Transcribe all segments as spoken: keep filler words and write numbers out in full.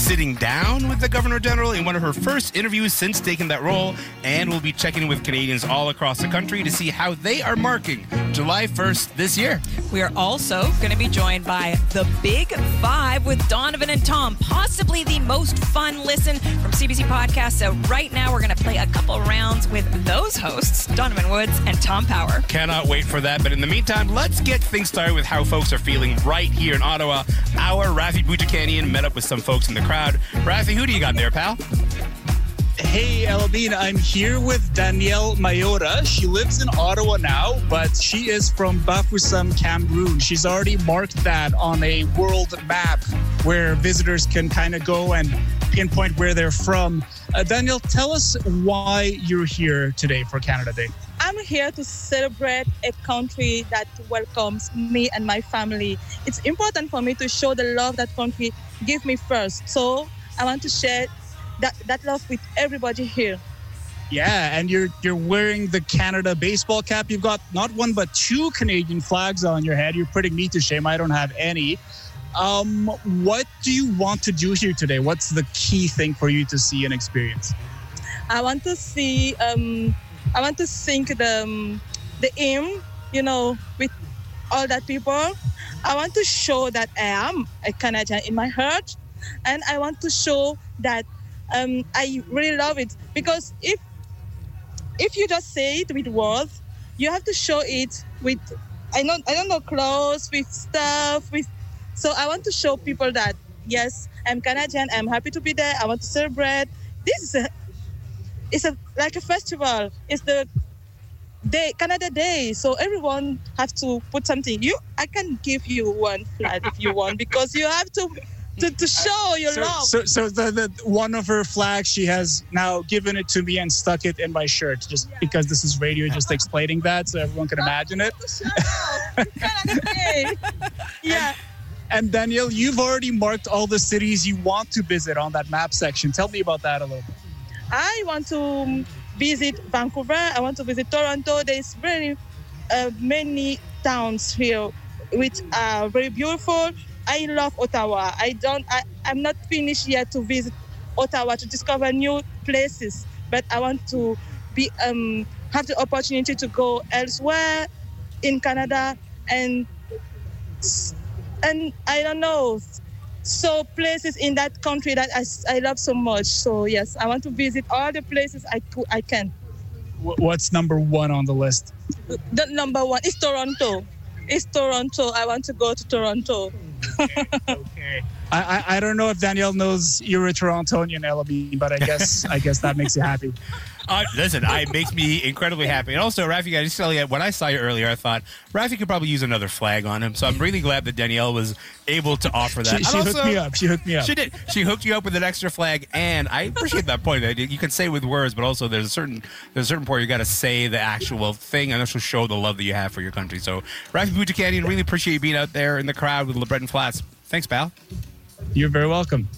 sitting down with the Governor General in one of her first interviews since taking that role, and we'll be checking in with Canadians all across the country to see how they are marking July first this year. We are also going to be joined by the Big Five with Donovan and Tom, possibly the most fun listen from C B C Podcast. So right now we're going to play a couple rounds with those hosts, Donovan Woods and Tom Power. Cannot wait for that. But in the meantime, let's get things started with how folks are feeling right here in Ottawa. Our Rafi Bouchakanian met up with some folks in the crowd. Rafi, who do you got there, pal? Hey, Eladine, I'm here with Danielle Mayota. She lives in Ottawa now, but she is from Bafoussam, Cameroon. She's already marked that on a world map where visitors can kind of go and pinpoint where they're from. Uh, Danielle, tell us why you're here today for Canada Day. I'm here to celebrate a country that welcomes me and my family. It's important for me to show the love that country gives me first. So I want to share that, that love with everybody here. Yeah, and you're you're wearing the Canada baseball cap. You've got not one but two Canadian flags on your head. You're putting me to shame. I don't have any. Um, what do you want to do here today? What's the key thing for you to see and experience? I want to see... Um, I want to sing the um, the hymn, you know, with all that people. I want to show that I am a Canadian in my heart, and I want to show that um, I really love it. Because if if you just say it with words, you have to show it with I don't I don't know clothes, with stuff, with. So I want to show people that yes, I'm Canadian. I'm happy to be there. I want to celebrate. This is a It's a like a festival. It's the day, Canada Day. So everyone have to put something. You, I can give you one flag if you want, because you have to to, to show your so, love. So, so the, the one of her flags, she has now given it to me and stuck it in my shirt, just yeah. because this is radio, just explaining that so everyone can imagine it. Canada Day. Yeah. And Danielle, you've already marked all the cities you want to visit on that map section. Tell me about that a little bit. I want to visit Vancouver. I want to visit Toronto. There's very uh, many towns here which are very beautiful. I love Ottawa. I don't. I, I'm not finished yet to visit Ottawa to discover new places, but I want to be um have the opportunity to go elsewhere in Canada and and I don't know. So places in that country that I, I love so much. So yes, I want to visit all the places I could, I can. What's number one on the list? The number one is Toronto. It's Toronto. I want to go to Toronto. Okay. okay. I, I I don't know if Danielle knows you're a Torontonian, Ellaby, but I guess I guess that makes you happy. Uh, listen, it makes me incredibly happy. And also, Rafi, I just tell you, when I saw you earlier, I thought Rafi could probably use another flag on him. So I'm really glad that Danielle was able to offer that. She, she also, hooked me up. She hooked me up. She did. She hooked you up with an extra flag, and I appreciate that point. You can say with words, but also there's a certain there's a certain point you got to say the actual thing, and also show the love that you have for your country. So, Rafi Bouchakanian, really appreciate you being out there in the crowd with LeBreton Flats. Thanks, pal. You're very welcome.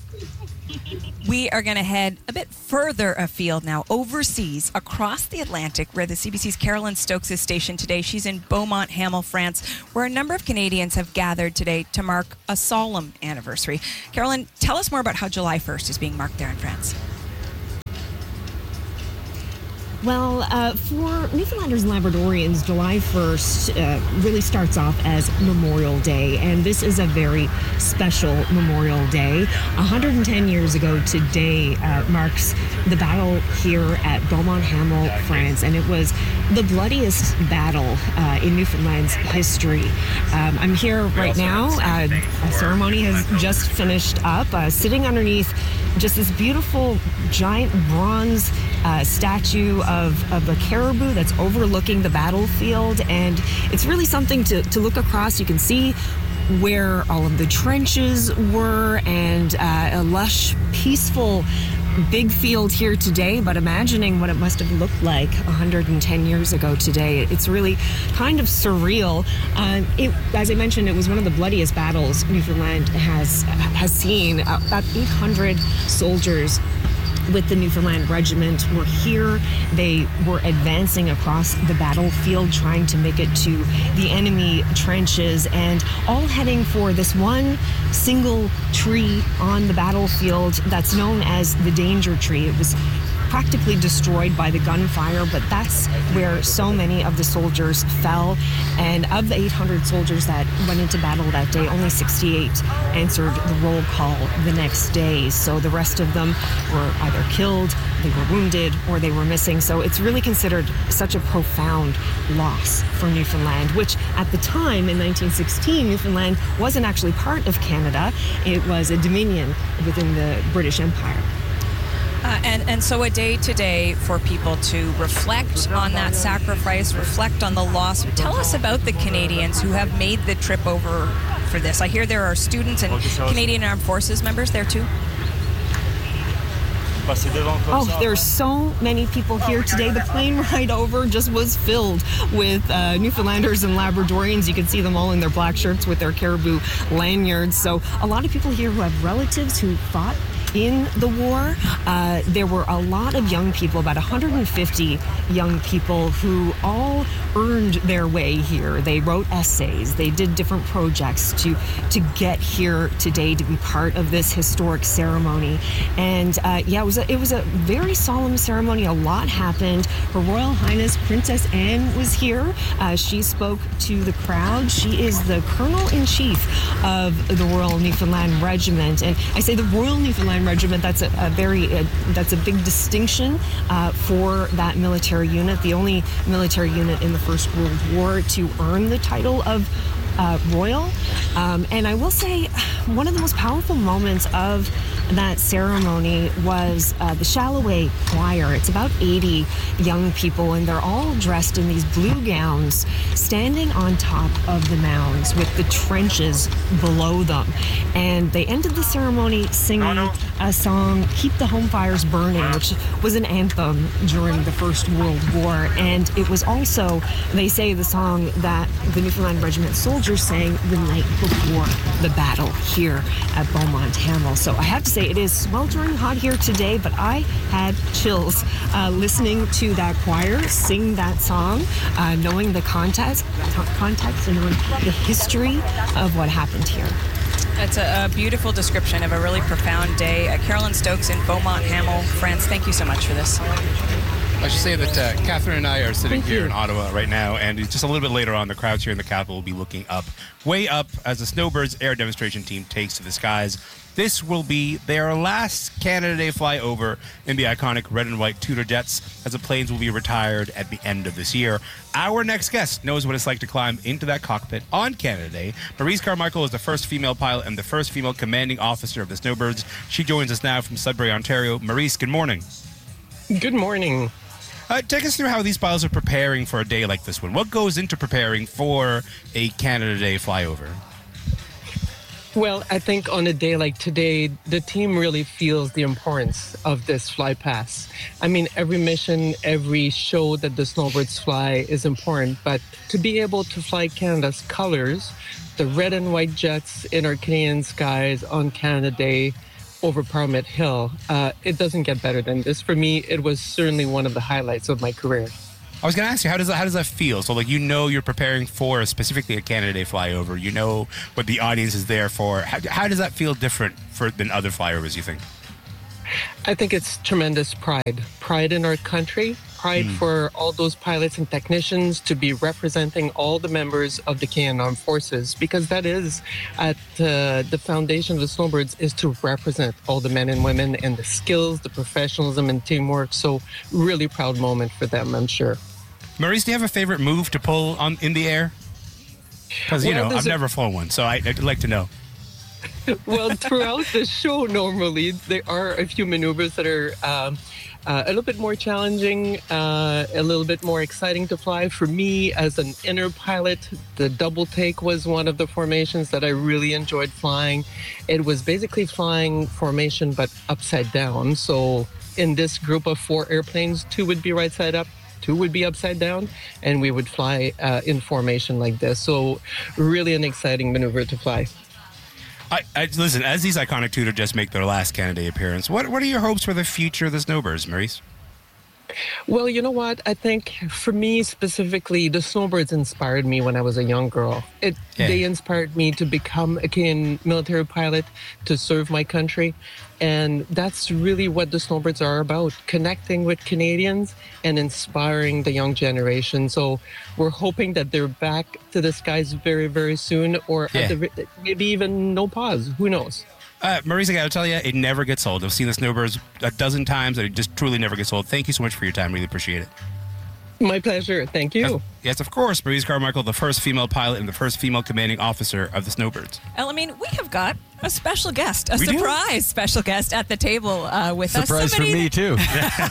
We are going to head a bit further afield now, overseas, across the Atlantic, where the C B C's Carolyn Stokes is stationed today. She's in Beaumont Hamel, France, where a number of Canadians have gathered today to mark a solemn anniversary. Carolyn, tell us more about how July first is being marked there in France. Well, uh, for Newfoundlanders and Labradorians, July first uh, really starts off as Memorial Day, and this is a very special Memorial Day. one hundred ten years ago today uh, marks the battle here at Beaumont Hamel, France, and it was the bloodiest battle uh, in Newfoundland's history. Um, I'm here right now. Uh, a ceremony has just finished up, uh, sitting underneath just this beautiful giant bronze uh, statue of, of a caribou that's overlooking the battlefield, and it's really something to, to look across. You can see where all of the trenches were, and uh, a lush, peaceful big field here today, but imagining what it must have looked like one hundred ten years ago today, it's really kind of surreal. Uh, it, as I mentioned, it was one of the bloodiest battles Newfoundland has has seen. Uh, about eight hundred soldiers with the Newfoundland Regiment were here. They were advancing across the battlefield, trying to make it to the enemy trenches, and all heading for this one single tree on the battlefield that's known as the Danger Tree. It was practically destroyed by the gunfire, but that's where so many of the soldiers fell. And of the eight hundred soldiers that went into battle that day, only sixty-eight answered the roll call the next day. So the rest of them were either killed, they were wounded, or they were missing. So it's really considered such a profound loss for Newfoundland, which at the time in nineteen sixteen, Newfoundland wasn't actually part of Canada. It was a dominion within the British Empire. Uh, and, and so a day today for people to reflect on that sacrifice, reflect on the loss. Tell us about the Canadians who have made the trip over for this. I hear there are students and Canadian Armed Forces members there too. Oh, there's so many people here today. The plane ride over just was filled with uh, Newfoundlanders and Labradorians. You can see them all in their black shirts with their caribou lanyards. So a lot of people here who have relatives who fought in the war. Uh, there were a lot of young people, about one hundred fifty young people who all earned their way here. They wrote essays, they did different projects to to get here today to be part of this historic ceremony. And uh, yeah, it was a, it was a very solemn ceremony. A lot happened. Her Royal Highness Princess Anne was here. Uh, she spoke to the crowd. She is the Colonel-in-Chief of the Royal Newfoundland Regiment. And I say the Royal Newfoundland Regiment, that's a, a very uh, that's a big distinction uh, for that military unit, the only military unit in the First World War to earn the title of uh, royal. Um, and I will say one of the most powerful moments of that ceremony was uh, the Challoway Choir. It's about eighty young people, and they're all dressed in these blue gowns, standing on top of the mounds with the trenches below them. And they ended the ceremony singing a song, Keep the Home Fires Burning, which was an anthem during the First World War. And it was also, they say, the song that the Newfoundland Regiment soldiers sang the night before the battle here at Beaumont Hamel. So I have to say, it is sweltering hot here today, but I had chills uh, listening to that choir sing that song, uh, knowing the context, context and knowing the history of what happened here. That's a, a beautiful description of a really profound day. Uh, Carolyn Stokes in Beaumont Hamel, France, thank you so much for this. I should say that uh, Catherine and I are sitting here in Ottawa right now, and just a little bit later on, the crowds here in the capital will be looking up, way up, as the Snowbirds air demonstration team takes to the skies. This will be their last Canada Day flyover in the iconic red and white Tudor jets, as the planes will be retired at the end of this year. Our next guest knows what it's like to climb into that cockpit on Canada Day. Maryse Carmichael is the first female pilot and the first female commanding officer of the Snowbirds. She joins us now from Sudbury, Ontario. Maryse, good morning. Good morning. Uh, take us through how these pilots are preparing for a day like this one. What goes into preparing for a Canada Day flyover? Well, I think on a day like today, the team really feels the importance of this fly pass. I mean, every mission, every show that the Snowbirds fly is important, but to be able to fly Canada's colors, the red and white jets in our Canadian skies on Canada Day over Parliament Hill, uh, it doesn't get better than this. For me, it was certainly one of the highlights of my career. I was going to ask you, how does that, how does that feel? So, like, you know you're preparing for specifically a Canada Day flyover. You know what the audience is there for. How, how does that feel different for than other flyovers, you think? I think it's tremendous pride. Pride in our country. Pride mm. for all those pilots and technicians to be representing all the members of the Canadian Armed Forces, because that is at uh, the foundation of the Snowbirds, is to represent all the men and women and the skills, the professionalism and teamwork. So really proud moment for them, I'm sure. Maryse, do you have a favorite move to pull on in the air? Because, you well, know, I've a- never flown one, so I, I'd like to know. Well, throughout the show, normally, there are a few maneuvers that are um, uh, a little bit more challenging, uh, a little bit more exciting to fly. For me, as an inner pilot, the double take was one of the formations that I really enjoyed flying. It was basically flying formation, but upside down. So in this group of four airplanes, two would be right side up, two would be upside down, and we would fly uh, in formation like this. So really an exciting maneuver to fly. I, I, listen, as these iconic Tudor just make their last Canada Day appearance, what what are your hopes for the future of the Snowbirds, Maurice? Well, you know what? I think for me specifically, the Snowbirds inspired me when I was a young girl. It Yeah. They inspired me to become a Canadian military pilot, to serve my country. And that's really what the Snowbirds are about, connecting with Canadians and inspiring the young generation. So we're hoping that they're back to the skies very, very soon, or Yeah. at the, maybe even no pause. Who knows? Uh, Maurice, I got to tell you, it never gets old. I've seen the Snowbirds a dozen times, and it just truly never gets old. Thank you so much for your time. Really appreciate it. My pleasure. Thank you. Yes, of course, Maurice Carmichael, the first female pilot and the first female commanding officer of the Snowbirds. Elamine, we have got a special guest, a We do? surprise special guest at the table uh, with Surprise us. for Somebody me, too.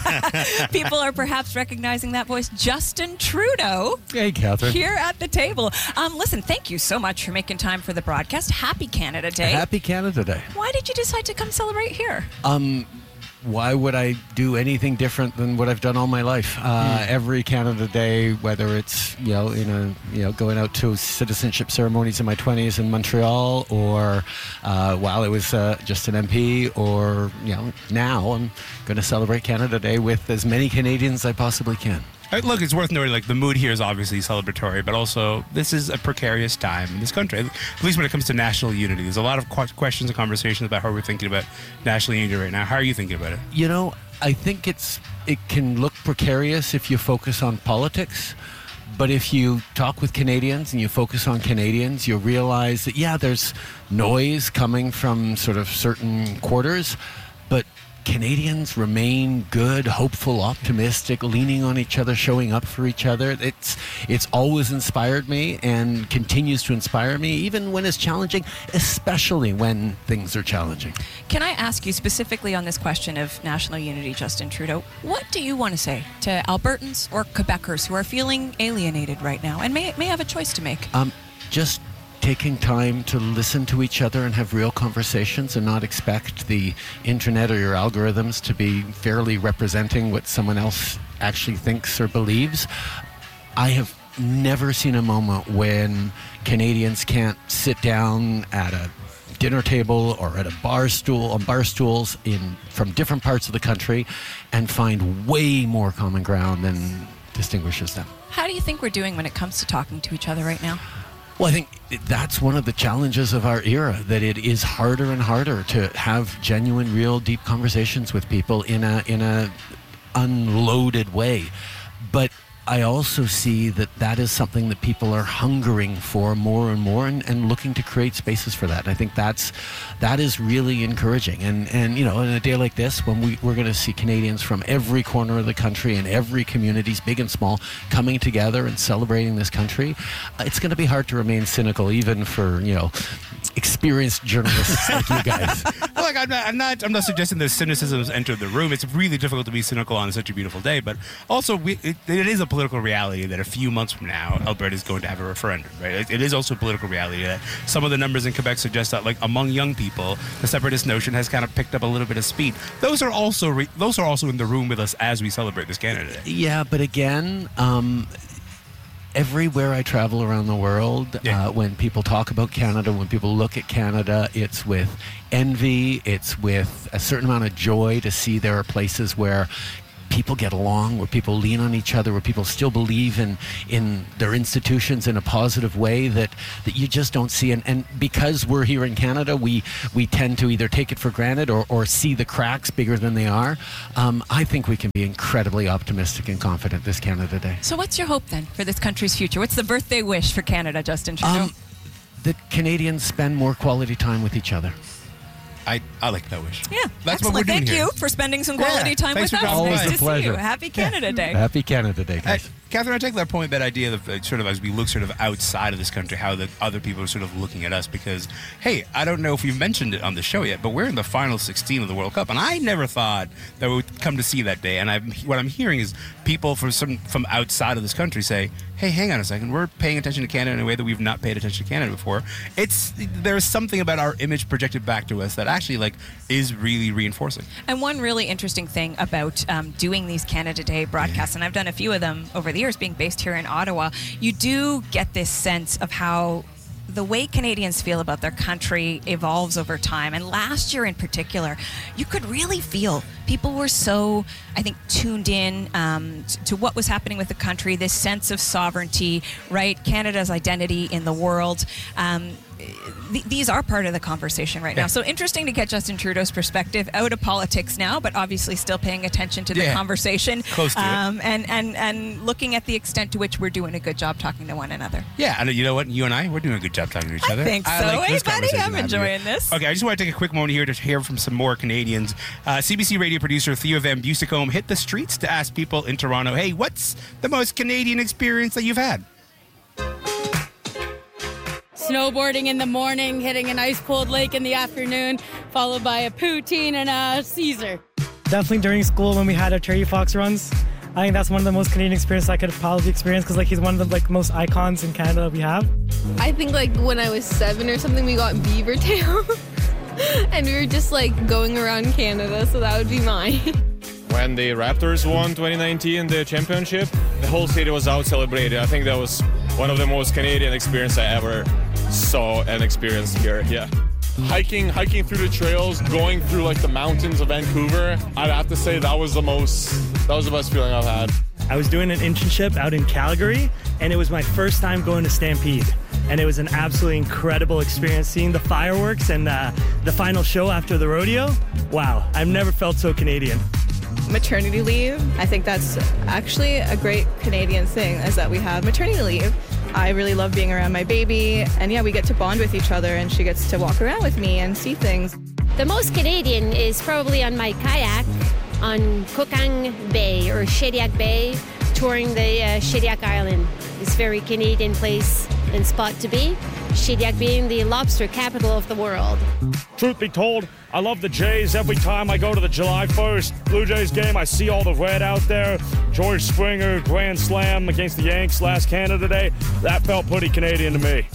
that people are perhaps recognizing that voice, Justin Trudeau. Hey, Catherine. Here at the table. Um, listen, thank you so much for making time for the broadcast. Happy Canada Day. Happy Canada Day. Why did you decide to come celebrate here? Um, why would I do anything different than what I've done all my life? Uh, Every Canada Day, whether it's you know in a you know going out to citizenship ceremonies in my twenties in Montreal, or uh, while I was uh, just an M P, or you know now I'm going to celebrate Canada Day with as many Canadians as I possibly can. Uh, Look, it's worth noting, like, the mood here is obviously celebratory, but also this is a precarious time in this country, at least when it comes to national unity. There's a lot of qu- questions and conversations about how we're thinking about national unity right now. How are you thinking about it? You know, I think it's it can look precarious if you focus on politics. But if you talk with Canadians and you focus on Canadians, you realize that, yeah, there's noise coming from sort of certain quarters, but Canadians remain good, hopeful, optimistic, leaning on each other, showing up for each other. It's it's always inspired me and continues to inspire me, even when it's challenging, especially when things are challenging. Can I ask you specifically on this question of national unity, Justin Trudeau, what do you want to say to Albertans or Quebecers who are feeling alienated right now and may, may have a choice to make? Um, just taking time to listen to each other and have real conversations and not expect the internet or your algorithms to be fairly representing what someone else actually thinks or believes. I have never seen a moment when Canadians can't sit down at a dinner table or at a bar stool on bar stools in from different parts of the country and find way more common ground than distinguishes them. How do you think we're doing when it comes to talking to each other right now? Well, I think that's one of the challenges of our era, that it is harder and harder to have genuine, real, deep conversations with people in a in a unloaded way. But I also see that that is something that people are hungering for more and more, and, and looking to create spaces for that. And I think that's that is really encouraging. And and you know, in a day like this, when we we're going to see Canadians from every corner of the country and every communities, big and small, coming together and celebrating this country, uh, it's going to be hard to remain cynical, even for you know experienced journalists like you guys. Look, I'm not, I'm not, I'm not suggesting that cynicism has entered the room. It's really difficult to be cynical on such a beautiful day, but also we, it, it is a political reality that a few months from now, Alberta is going to have a referendum, right? It, it is also a political reality that some of the numbers in Quebec suggest that, like, among young people, the separatist notion has kind of picked up a little bit of speed. Those are also re- those are also in the room with us as we celebrate this Canada Day. Yeah, but again, um, everywhere I travel around the world, Yeah. uh, when people talk about Canada, when people look at Canada, it's with envy, it's with a certain amount of joy to see there are places where people get along, where people lean on each other, where people still believe in in their institutions in a positive way that that you just don't see. And, and because we're here in Canada, we we tend to either take it for granted or, or see the cracks bigger than they are. Um, I think we can be incredibly optimistic and confident this Canada Day. So what's your hope then for this country's future? What's the birthday wish for Canada, Justin Trudeau? Um, that Canadians spend more quality time with each other. I, I like that wish. yeah, That's excellent. what we're doing Thank here. you for spending some quality Yeah, time thanks with for us. dropping Nice by. to Always a see you. pleasure. Happy Canada Day. Happy Canada Day, Hey, guys. Catherine, I take that point, that idea of uh, sort of as we look sort of outside of this country, how the other people are sort of looking at us, because, hey, I don't know if we've mentioned it on the show yet, but we're in the final sixteen of the World Cup, and I never thought that we would come to see that day. And I'm, what I'm hearing is people from some from outside of this country say, hey, hang on a second, we're paying attention to Canada in a way that we've not paid attention to Canada before. It's there's something about our image projected back to us that actually like is really reinforcing. And one really interesting thing about um, doing these Canada Day broadcasts, and I've done a few of them over the years being based here in Ottawa, you do get this sense of how the way Canadians feel about their country evolves over time. And last year in particular, you could really feel people were so, I think, tuned in um, to what was happening with the country, this sense of sovereignty, right? Canada's identity in the world. Um, th- these are part of the conversation right yeah. now. So interesting to get Justin Trudeau's perspective, out of politics now, but obviously still paying attention to the yeah. conversation. Close to um, it. And, and, and looking at the extent to which we're doing a good job talking to one another. Yeah, and you know what? You and I, we're doing a good job talking to each I other. think so. like Hey, this buddy, conversation I'm happening. enjoying this. Okay, I just want to take a quick moment here to hear from some more Canadians. Uh, C B C radio producer Theo Van Busicombe hit the streets to ask people in Toronto, hey, what's the most Canadian experience that you've had? Snowboarding in the morning, hitting an ice cold lake in the afternoon, followed by a poutine and a Caesar. Definitely during school when we had our Terry Fox runs. I think that's one of the most Canadian experiences I could probably experience because like he's one of the like most icons in Canada that we have. I think like when I was seven or something, we got beaver tail. And we were just like going around Canada, so that would be mine. When the Raptors won twenty nineteen, the championship, the whole city was out celebrating. I think that was one of the most Canadian experiences I ever saw and experienced here, yeah. Hiking, hiking through the trails, going through like the mountains of Vancouver, I'd have to say that was the most, that was the best feeling I've had. I was doing an internship out in Calgary, and it was my first time going to Stampede. And it was an absolutely incredible experience seeing the fireworks and uh, the final show after the rodeo. Wow, I've never felt so Canadian. Maternity leave, I think that's actually a great Canadian thing, is that we have maternity leave. I really love being around my baby, and yeah, we get to bond with each other, and she gets to walk around with me and see things. The most Canadian is probably on my kayak on Kokang Bay or Shediac Bay, touring the uh, Shediac Island. It's a very Canadian place and spot to be. Shediac being the lobster capital of the world. Truth be told, I love the Jays. Every time I go to the July first Blue Jays game, I see all the red out there. George Springer, grand slam against the Yanks last Canada Day. That felt pretty Canadian to me.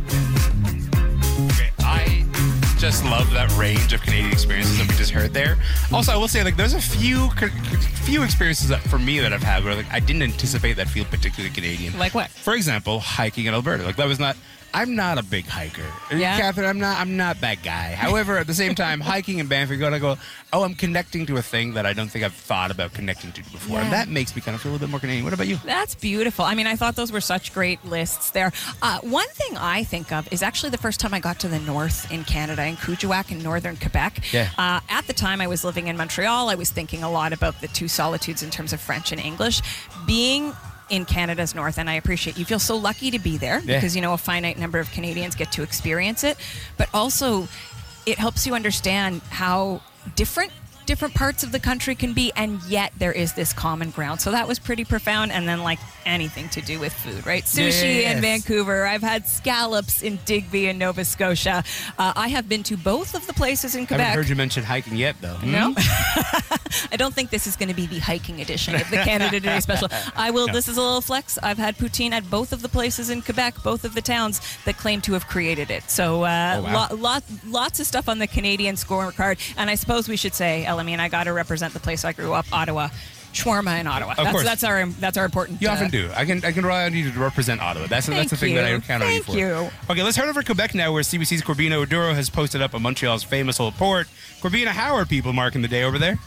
Okay, I just love that range of Canadian experiences that we just heard there. Also, I will say, like, there's a few few experiences that for me that I've had where like I didn't anticipate that feel particularly Canadian. Like what? For example, hiking in Alberta. Like that was not. I'm not a big hiker, Yeah. Catherine. I'm not. I'm not that guy. However, at the same time, hiking in Banff, you're gonna go. Oh, I'm connecting to a thing that I don't think I've thought about connecting to before, Yeah. and that makes me kind of feel a little bit more Canadian. What about you? That's beautiful. I mean, I thought those were such great lists there. Uh, one thing I think of is actually the first time I got to the north in Canada, in Kuujjuaq in northern Quebec. Yeah. Uh, at the time I was living in Montreal, I was thinking a lot about the two solitudes in terms of French and English. Being in Canada's north, and I appreciate you feel so lucky to be there Yeah. because, you know, a finite number of Canadians get to experience it, but also it helps you understand how different different parts of the country can be, and yet there is this common ground. So that was pretty profound. And then like anything to do with food, right? Sushi Yes. in Vancouver. I've had scallops in Digby in Nova Scotia. Uh, I have been to both of the places in I Quebec. haven't heard you mention hiking yet, though. No, Hmm? I don't think this is going to be the hiking edition of the Canada Day special. I will. No. This is a little flex. I've had poutine at both of the places in Quebec, both of the towns that claim to have created it. So, uh, Oh, wow. lo- lot, lots of stuff on the Canadian scorecard. And I suppose we should say, El Amin, I got to represent the place I grew up, Ottawa. Shawarma in Ottawa. Of that's, course. that's our that's our important. You uh, often do. I can I can rely on you to represent Ottawa. That's that's the Thank thing that I you. count on you Thank for. you. Okay, let's head over to Quebec now, where C B C's Corbina Oduro has posted up a Montreal's famous old port. Corbina, how are people marking the day over there?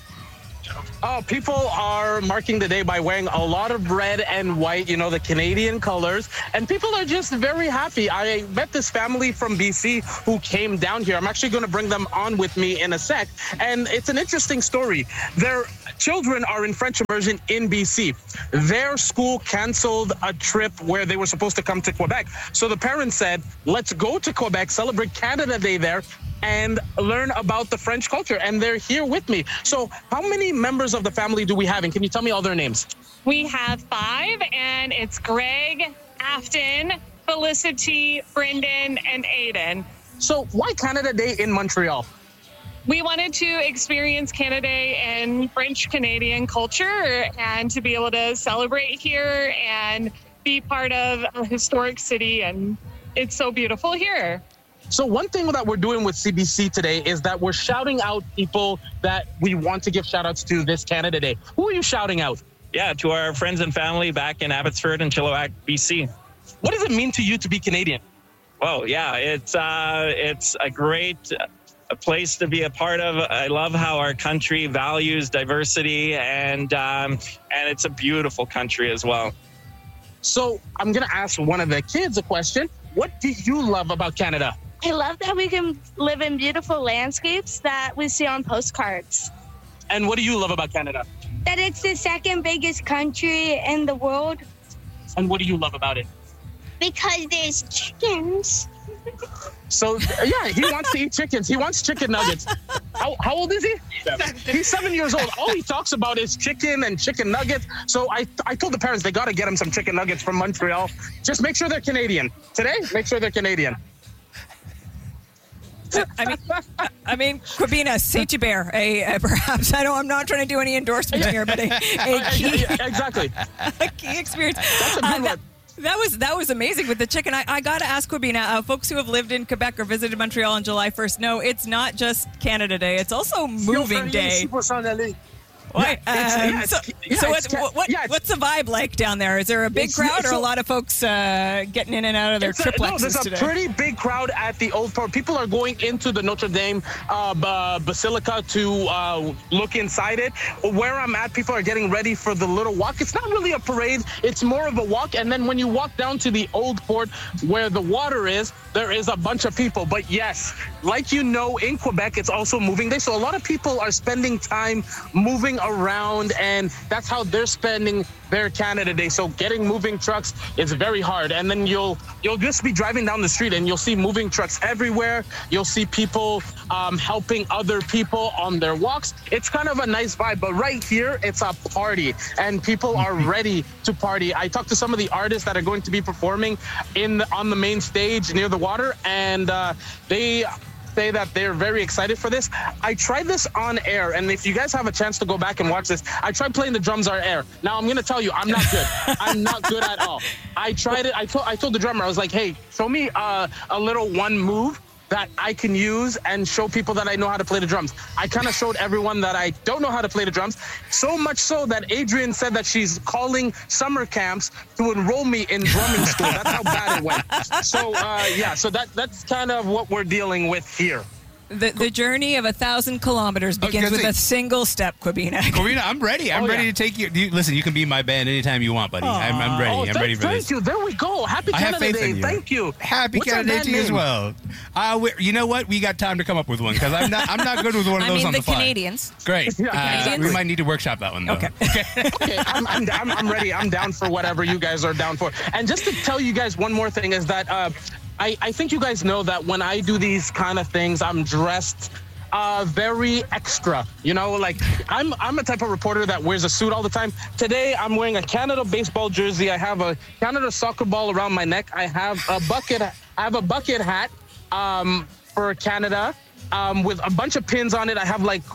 Oh, people are marking the day by wearing a lot of red and white, you know, the Canadian colors. And people are just very happy. I met this family from B C who came down here. I'm actually going to bring them on with me in a sec. And it's an interesting story. Their children are in French immersion in B C. Their school canceled a trip where they were supposed to come to Quebec. So the parents said, let's go to Quebec, celebrate Canada Day there, and learn about the French culture. And they're here with me. So how many members of the family do we have? And can you tell me all their names? We have five, and it's Greg, Afton, Felicity, Brendan, and Aiden. So why Canada Day in Montreal? We wanted to experience Canada Day in French-Canadian culture and to be able to celebrate here and be part of a historic city. And it's so beautiful here. So one thing that we're doing with C B C today is that we're shouting out people that we want to give shout outs to this Canada Day. Who are you shouting out? Yeah, to our friends and family back in Abbotsford and Chilliwack, B C. What does it mean to you to be Canadian? Well, yeah, it's uh, it's a great a place to be a part of. I love how our country values diversity, and um, and it's a beautiful country as well. So I'm gonna ask one of the kids a question. What do you love about Canada? I love that we can live in beautiful landscapes that we see on postcards. And what do you love about Canada? That it's the second biggest country in the world. And what do you love about it? Because there's chickens. So, yeah, he wants to eat chickens. He wants chicken nuggets. How, how old is he? Seven. He's seven years old. All he talks about is chicken and chicken nuggets. So I I told the parents they got to get him some chicken nuggets from Montreal. Just make sure they're Canadian. Today, make sure they're Canadian. I mean, I mean, Kwabena, Saint-Hubert, a, a perhaps, I know I'm not trying to do any endorsements here, but a, a key, exactly. a key experience. That's a good uh, one. That, that was that was amazing with the chicken. I, I got to ask Kwabena, uh, folks who have lived in Quebec or visited Montreal on July first know it's not just Canada Day, it's also moving day. What? Yeah, um, it's, so yeah, so it's, what, what, yeah, what's the vibe like down there? Is there a big It's- crowd or so- a lot of folks uh, getting in and out of their It's a- triplexes no, there's a today? pretty big crowd at the Old Port. People are going into the Notre Dame uh, b- Basilica to uh, look inside it. Where I'm at, people are getting ready for the little walk. It's not really a parade. It's more of a walk. And then when you walk down to the Old Port where the water is, there is a bunch of people. But yes, like you know, in Quebec, it's also moving day. So a lot of people are spending time moving around, and that's how they're spending their Canada Day. So getting moving trucks is very hard. And then you'll you'll just be driving down the street and you'll see moving trucks everywhere. You'll see people um, helping other people on their walks. It's kind of a nice vibe. But right here, it's a party, and people are ready to party. I talked to some of the artists that are going to be performing in the, on the main stage near the water, and uh, they say that they're very excited for this. I tried this on air, and if you guys have a chance to go back and watch this, I tried playing the drums on air. Now I'm gonna tell you, I'm not good. I'm not good at all. I tried it. I told I told the drummer, I was like, hey, show me uh, a little one move that I can use and show people that I know how to play the drums. I kind of showed everyone that I don't know how to play the drums, so much so that Adrian said that she's calling summer camps to enroll me in drumming school. That's how bad it went. So uh, yeah, so that that's kind of what we're dealing with here. The, the journey of a thousand kilometers begins Okay, with so- a single step, Kwabena. Kwabena, I'm ready. I'm Oh, ready yeah. to take you, you. Listen, you can be my band anytime you want, buddy. I'm, I'm ready. Oh, I'm thank, ready for thank this. you. There we go. Happy I have Canada faith Day. in you. Thank you. Happy What's our Canada Day band to you as name? well. Uh, we, you know what? We got time to come up with one because I'm not. I'm not good with one of I those mean, on the, the fly. Canadians. Great. Yeah, Uh, exactly. we might need to workshop that one though. Okay. Okay, I'm, I'm, I'm, I'm ready. I'm down for whatever you guys are down for. And just to tell you guys one more thing is that uh, I, I think you guys know that when I do these kind of things, I'm dressed uh, very extra. You know, like I'm I'm a type of reporter that wears a suit all the time. Today, I'm wearing a Canada baseball jersey. I have a Canada soccer ball around my neck. I have a bucket. I have a bucket hat um, for Canada um, with a bunch of pins on it. I have like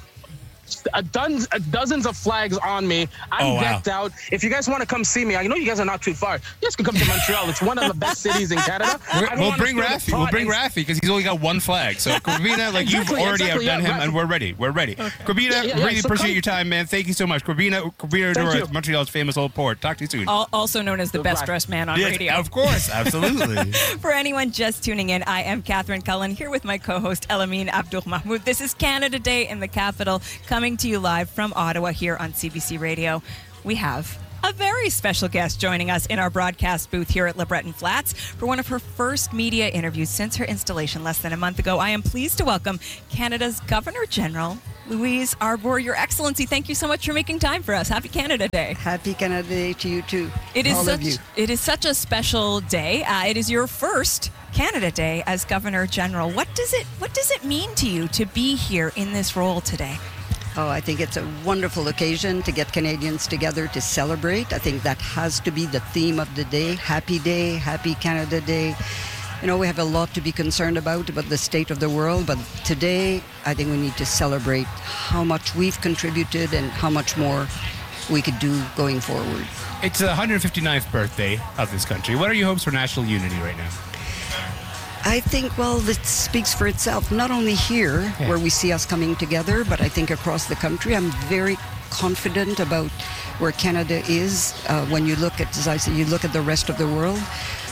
a dozens, a dozens of flags on me. I'm Oh, wow. decked out. If you guys want to come see me, I know you guys are not too far. You guys can come to Montreal. It's one of the best cities in Canada. We're, I don't we'll wanna bring stir the Rafi. We'll pot bring and- Rafi because he's only got one flag. So, Kwabena, like you've Exactly, already exactly, outdone yeah, him, right. and we're ready. We're ready. Kwabena, Yeah, yeah, yeah, really so appreciate come- your time, man. Thank you so much. Kwabena, Kwabena Thank Dora, you. Montreal's famous old port. Talk to you soon. Al- Also known as the Goodbye. best dressed man on Yes, radio. of course, absolutely. For anyone just tuning in, I am Catherine Cullen here with my co-host Elamine Abdul Mahmoud. This is Canada Day in the capital, coming to you live from Ottawa here on C B C Radio. We have a very special guest joining us in our broadcast booth here at LeBreton Flats for one of her first media interviews since her installation less than a month ago. I am pleased to welcome Canada's Governor General, Louise Arbour. Your Excellency, thank you so much for making time for us. Happy Canada Day. Happy Canada Day to you too. It is all such of you. it is such a special day. Uh, it is your first Canada Day as Governor General. What does it what does it mean to you to be here in this role today? Oh, I think it's a wonderful occasion to get Canadians together to celebrate. I think that has to be the theme of the day. Happy Day, Happy Canada Day. You know, we have a lot to be concerned about, about the state of the world, but today I think we need to celebrate how much we've contributed and how much more we could do going forward. It's the one hundred fifty-ninth birthday of this country. What are your hopes for national unity right now? I think, well, this speaks for itself, not only here, Yeah. where we see us coming together, but I think across the country. I'm very confident about where Canada is uh, when you look at, as I say, you look at the rest of the world.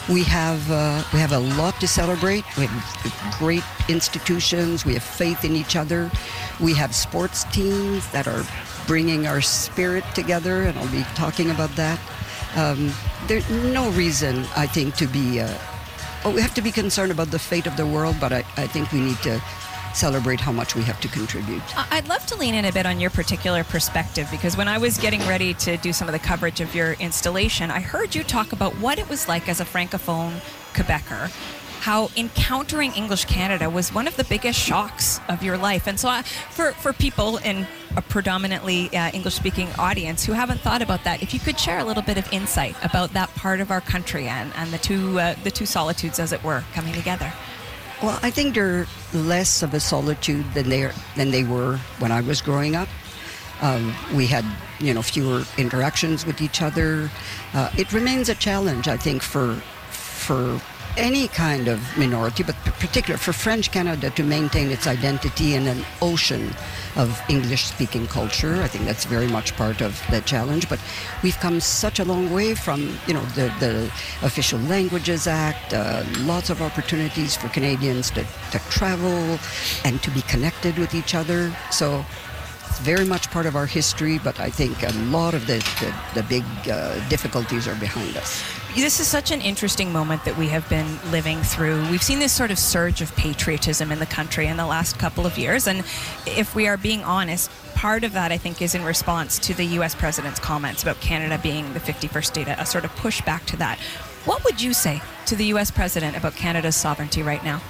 We have uh, we have a lot to celebrate. We have great institutions. We have faith in each other. We have sports teams that are bringing our spirit together, and I'll be talking about that. Um, there's no reason, I think, to be. Uh, well, we have to be concerned about the fate of the world, but I, I think we need to celebrate how much we have to contribute. I'd love to lean in a bit on your particular perspective, because when I was getting ready to do some of the coverage of your installation, I heard you talk about what it was like as a Francophone Quebecer, how encountering English Canada was one of the biggest shocks of your life. And so I, for, for people in a predominantly uh, English-speaking audience who haven't thought about that, if you could share a little bit of insight about that part of our country and, and the two uh, the two solitudes, as it were, coming together. Well, I think they're less of a solitude than they than they were when I was growing up. Um, we had, you know, fewer interactions with each other. Uh, it remains a challenge, I think, for for any kind of minority, but particularly for French Canada to maintain its identity in an ocean of English-speaking culture. I think that's very much part of the challenge. But we've come such a long way from, you know, the, the Official Languages Act, uh, lots of opportunities for Canadians to, to travel and to be connected with each other. So it's very much part of our history, but I think a lot of the, the, the big uh, difficulties are behind us. This is such an interesting moment that we have been living through. We've seen this sort of surge of patriotism in the country in the last couple of years. And if we are being honest, part of that, I think, is in response to the U S president's comments about Canada being the fifty-first state, a sort of pushback to that. What would you say to the U S president about Canada's sovereignty right now?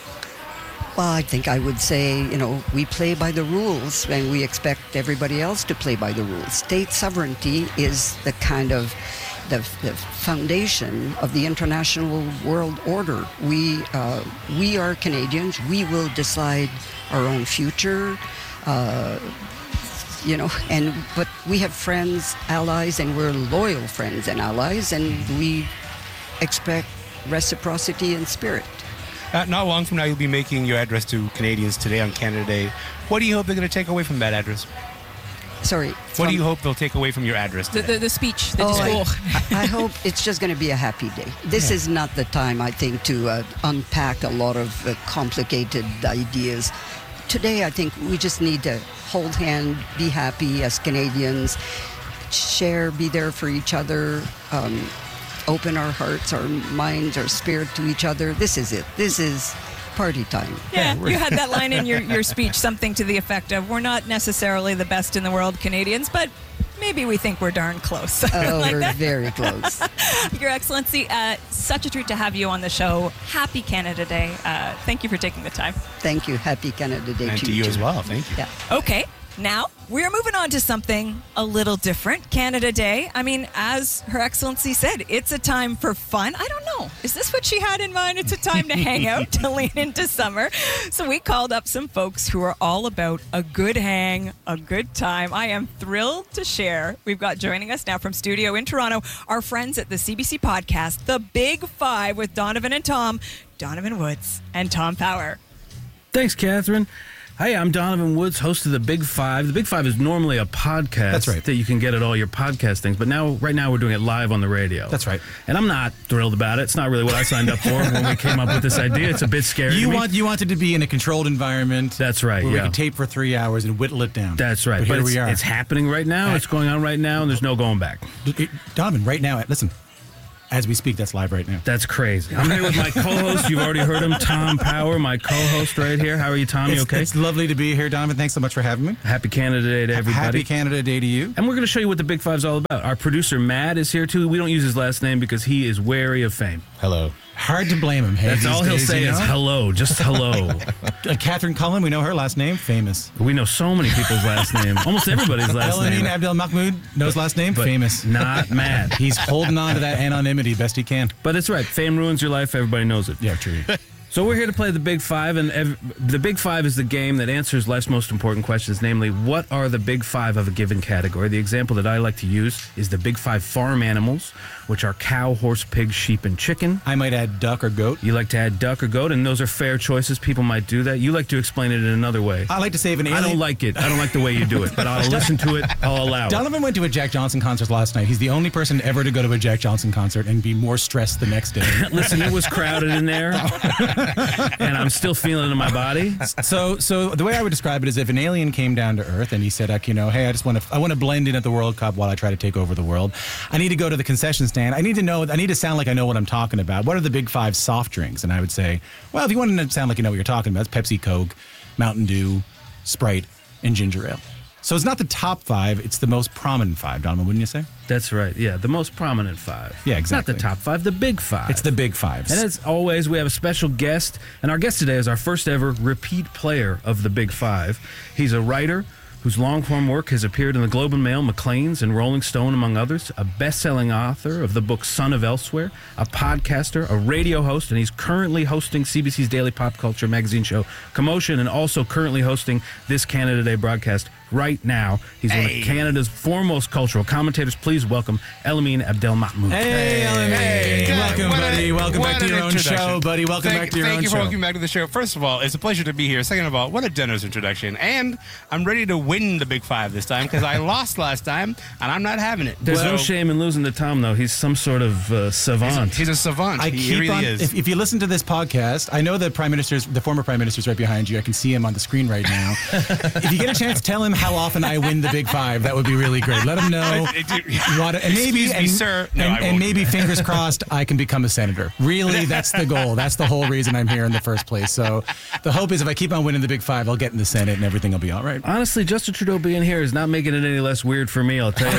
Well, I think I would say, you know, we play by the rules and we expect everybody else to play by the rules. State sovereignty is the kind of the, the foundation of the international world order. We uh, we are Canadians. We will decide our own future. Uh, you know, and but we have friends, allies, and we're loyal friends and allies, and we expect reciprocity in spirit. Uh, not long from now, you'll be making your address to Canadians today on Canada Day. What do you hope they're going to take away from that address? Sorry. What do you hope they'll take away from your address The, today? the, the speech, the Oh, discourse. I, I hope it's just going to be a happy day. This Yeah. is not the time, I think, to uh, unpack a lot of uh, complicated ideas. Today, I think we just need to hold hand, be happy as Canadians, share, be there for each other, um, open our hearts, our minds, our spirit to each other. This is it. This is party time. Yeah, you had that line in your, your speech, something to the effect of, we're not necessarily the best in the world, Canadians, but maybe we think we're darn close. Oh, Like we're that. very close. Your Excellency, uh, such a treat to have you on the show. Happy Canada Day. Uh, thank you for taking the time. Thank you. Happy Canada Day And to to you as well. Thank you. Yeah. Okay, now we're moving on to something a little different. Canada Day. I mean, as Her Excellency said, it's a time for fun. I don't know. Is this what she had in mind? It's a time to hang out, to lean into summer. So we called up some folks who are all about a good hang, a good time. I am thrilled to share. We've got joining us now from studio in Toronto, our friends at the C B C podcast, The Big Five with Donovan and Tom, Donovan Woods and Tom Power. Thanks, Catherine. Hey, I'm Donovan Woods, host of The Big Five. The Big Five is normally a podcast That's right. that you can get at all your podcast things, but now, right now, we're doing it live on the radio. That's right. And I'm not thrilled about it. It's not really what I signed up for when we came up with this idea. It's a bit scary. You to me. want you wanted to be in a controlled environment. That's right. Where yeah. we could tape for three hours and whittle it down. That's right. But, But here it's, we are. it's happening right now. It's going on right now, and there's no going back. Donovan, right now, listen. As we speak, that's live right now. That's crazy. I'm here with my co-host. You've already heard him, Tom Power, my co-host right here. How are you, Tom? You It's, okay? it's lovely to be here, Donovan. Thanks so much for having me. Happy Canada Day to everybody. Happy Canada Day to you. And we're going to show you what the Big Five's all about. Our producer, Matt, is here, too. We don't use his last name because he is wary of fame. Hello. Hard to blame him. Hey, That's these all he'll days, say you is know? hello, just hello. Uh, Catherine Cullen, we know her last name, famous. We know so many people's last name. Almost everybody's last Elamine name. Abdel Mahmoud, knows last name, But famous. not Matt. He's holding on to that anonymity best he can. But it's right. Fame ruins your life. Everybody knows it. Yeah, true. So we're here to play the Big Five, and ev- the Big Five is the game that answers life's most important questions, namely, what are the Big Five of a given category? The example that I like to use is the Big Five farm animals, which are cow, horse, pig, sheep, and chicken. I might add duck or goat. You like to add duck or goat, and those are fair choices. People might do that. You like to explain it in another way. I like to say if an I alien... don't like it. I don't like the way you do it, but I'll listen to it. I'll allow it. Donovan went to a Jack Johnson concert last night. He's the only person ever to go to a Jack Johnson concert and be more stressed the next day. Listen, it was crowded in there, and I'm still feeling it in my body. So, so the way I would describe it is if an alien came down to Earth and he said, like, you know, hey, I just want to, I want to blend in at the World Cup while I try to take over the world. I need to go to the concession stand. I need to know, I need to sound like I know what I'm talking about. What are the Big Five soft drinks? And I would say, well, if you want to sound like you know what you're talking about, it's Pepsi, Coke, Mountain Dew, Sprite, and ginger ale. So it's not the top five, it's the most prominent five, Donovan, wouldn't you say? That's right, yeah, the most prominent five. Yeah, exactly. Not the top five, the big five. It's the big fives. And as always, we have a special guest, and our guest today is our first ever repeat player of the Big Five. He's a writer whose long-form work has appeared in the Globe and Mail, Maclean's, and Rolling Stone, among others, a best-selling author of the book Son of Elsewhere, a podcaster, a radio host, and he's currently hosting C B C's daily pop culture magazine show, Commotion, and also currently hosting this Canada Day broadcast right now. He's Hey. one of Canada's foremost cultural commentators. Please welcome Elamine Abdelmahmoud. Hey, Elamine. Hey, welcome, what a- buddy. welcome what back to an your own introduction. show, buddy. Welcome thank, back to your thank own you for show. welcoming back to the show. First of all, it's a pleasure to be here. Second of all, what a generous introduction. And I'm ready to win the Big Five this time because I lost last time, and I'm not having it. There's no So- shame in losing to Tom, though. He's some sort of uh, savant. He's a savant. I he keep really on. is. If, if you listen to this podcast, I know the prime minister's, the former prime minister's right behind you. I can see him on the screen right now. If you get a chance, tell him how often I win the Big Five. That would be really great. Let him know. what, and maybe, Excuse me, and, sir. No, I and, won't and do maybe that. fingers crossed, I can become a senator. Really, that's the goal. That's the whole reason I'm here in the first place. So the hope is if I keep on winning the Big Five, I'll get in the Senate and everything will be all right. Honestly, Justin Trudeau being here is not making it any less weird for me, I'll tell you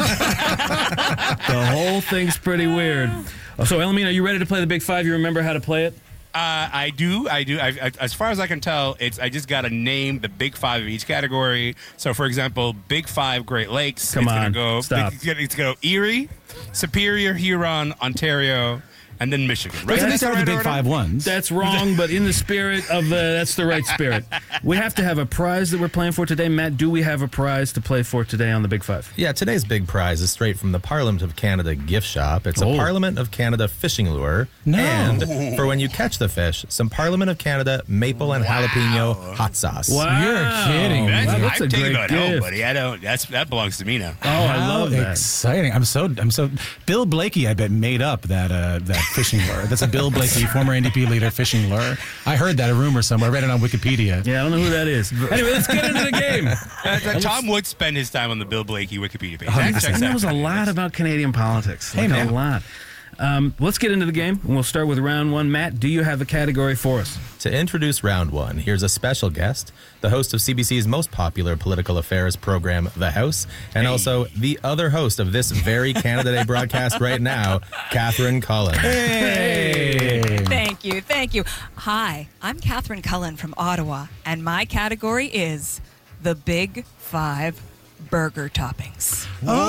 that. The whole thing's pretty weird. So, Elamine, are you ready to play the Big Five? You remember how to play it? Uh, I do. I do. I, I, as far as I can tell, it's. I just got to name the Big Five of each category. So, for example, Big Five Great Lakes. Come it's on, Gonna go, stop. It's going to go Erie, Superior, Huron, Ontario, and then Michigan. Right? These That's are the right Big order? Five ones. That's wrong, but in the spirit of the, that's the right spirit. We have to have a prize that we're playing for today. Matt, do we have a prize to play for today on the Big Five? Yeah, today's big prize is straight from the Parliament of Canada gift shop. It's Oh. a Parliament of Canada fishing lure. No. And for when you catch the fish, some Parliament of Canada maple and jalapeno hot sauce. Wow. You're kidding me. That's, Wow, that's I'm a taking great it home, gift. buddy. I don't. That's that belongs to me now. Oh, I How love that. exciting! I'm so I'm so. Bill Blakey, I bet, made up that uh, that fishing lure. That's a Bill Blakey, former N D P leader, fishing lure. I heard that a rumor somewhere. I read it on Wikipedia. Yeah, I don't know who that is. Anyway, let's get into the game. Uh, uh, Tom would spend his time on the Bill Blakey Wikipedia page. one hundred That percent. checks He out. knows a lot about Canadian politics. Hey, Like, man. a lot. Um, let's get into the game, and we'll start with round one. Matt, do you have a category for us? To introduce round one, here's a special guest, the host of C B C's most popular political affairs program, The House, and also the other host of this very Canada Day broadcast right now, Catherine Cullen. Hey. Thank you, thank you. Hi, I'm Catherine Cullen from Ottawa, and my category is the Big Five burger toppings.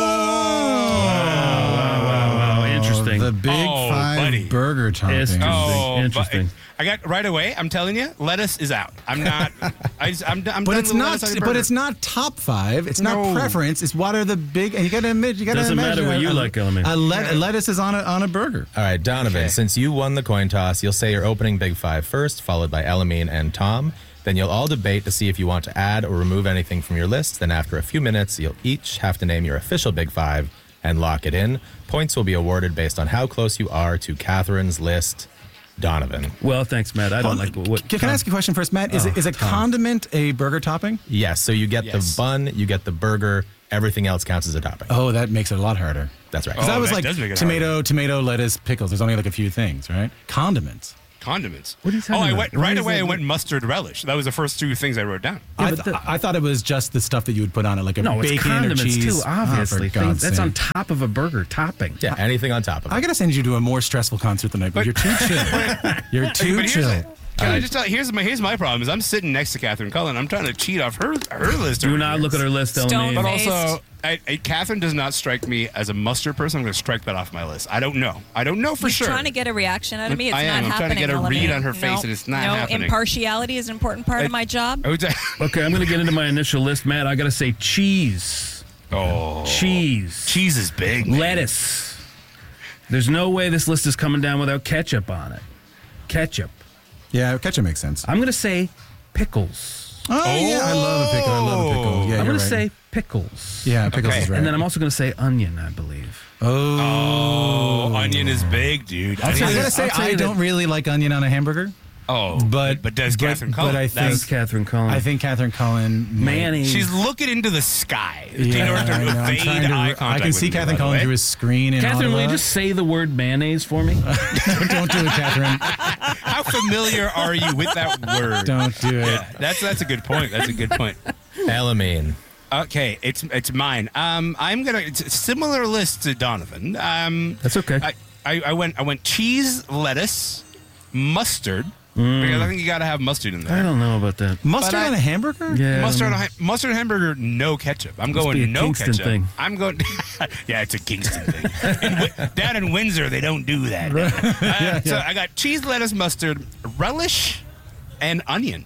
Wow, wow, wow. Interesting. The Big Oh, Five buddy. burger toppings. Interesting. Oh, Interesting. but I got right away. I'm telling you, lettuce is out. I'm not. I just, I'm, I'm But done it's with not. lettuce on your But burger. it's not top five. It's No. not preference. It's what are the big. And you got to admit, you got to Doesn't imagine matter what you a, like, Elamine. A, let, a lettuce is on a on a burger. All right, Donovan, Okay. since you won the coin toss, you'll say your opening Big Five first, followed by Elamine and Tom. Then you'll all debate to see if you want to add or remove anything from your list. Then after a few minutes, you'll each have to name your official Big Five and lock it in. Points will be awarded based on how close you are to Catherine's list. Donovan. Well, thanks, Matt. I don't Hold- like what. Can, can I ask you a question first, Matt? Is, Oh, it, is a Tom. condiment a burger topping? Yes, so you get Yes. the bun, you get the burger, everything else counts as a topping. Oh, that makes it a lot harder. That's right. Because Oh, I was that like does make it tomato, tomato, lettuce, pickles. There's only like a few things, right? Condiments. condiments. What are you talking oh, I about? went What right is away. that? I went mustard relish. That was the first two things I wrote down. I, but th- the- I thought it was just the stuff that you would put on it, like a No, it's bacon or condiments cheese. too. Obviously, Oh, for Things- God's that's sake. on top of a burger topping. Yeah, anything on top of it. I gotta send you to a more stressful concert tonight, but But- you're too chill. You're too But here's chill. the- Can I just tell you, here's my here's my problem is I'm sitting next to Catherine Cullen. I'm trying to cheat off her her list. Do over not here. look at her list, Elmine. But also, I, I, Catherine does not strike me as a mustard person. I'm going to strike that off my list. I don't know. I don't know for You're sure. trying to get a reaction out of me. It's I am. not I'm happening. trying to get a Melanie. read on her face, No, and it's not no, happening. Impartiality is an important part of my job. Okay, I'm going to get into my initial list, Matt. I got to say cheese. Oh. Cheese. Cheese is big. man. Lettuce. There's no way this list is coming down without ketchup on it. Ketchup. Yeah, ketchup makes sense. I'm going to say pickles. Oh, yeah, I love a pickle. I love a pickle. Yeah, I'm you're going right. to say pickles. Yeah, pickles is right. And then I'm also going to say onion, I believe. Oh, Oh, onion is big, dude. I Onion gotta is- say, I'll tell I you that- don't really like onion on a hamburger. Oh, but but does Catherine Cullen? But I think That's Catherine Cullen. I think Catherine Cullen. Mayonnaise. She's looking into the sky. Yeah, in order to I know. I'm evade trying to- eye I contact can with see me, Catherine by the Cullen way. through a screen in Catherine, will you Ottawa. just say the word mayonnaise for me? Don't do it, Catherine. How familiar are you with that word? Don't do it. Yeah, that's that's a good point. That's a good point. Elamine. Okay, it's it's mine. Um, I'm gonna it's a similar list to Donovan. Um, That's okay. I, I, I went I went cheese, lettuce, mustard. Mm. Because I think you got to have mustard in there. I don't know about that. Mustard But I- on a hamburger? Yeah. Mustard on a ha- mustard hamburger, no ketchup. I'm Must going be a no Kingston ketchup. thing. I'm going. Yeah, it's a Kingston thing. In Wi- down in Windsor, they don't do that. Uh, So I got cheese, lettuce, mustard, relish, and onion.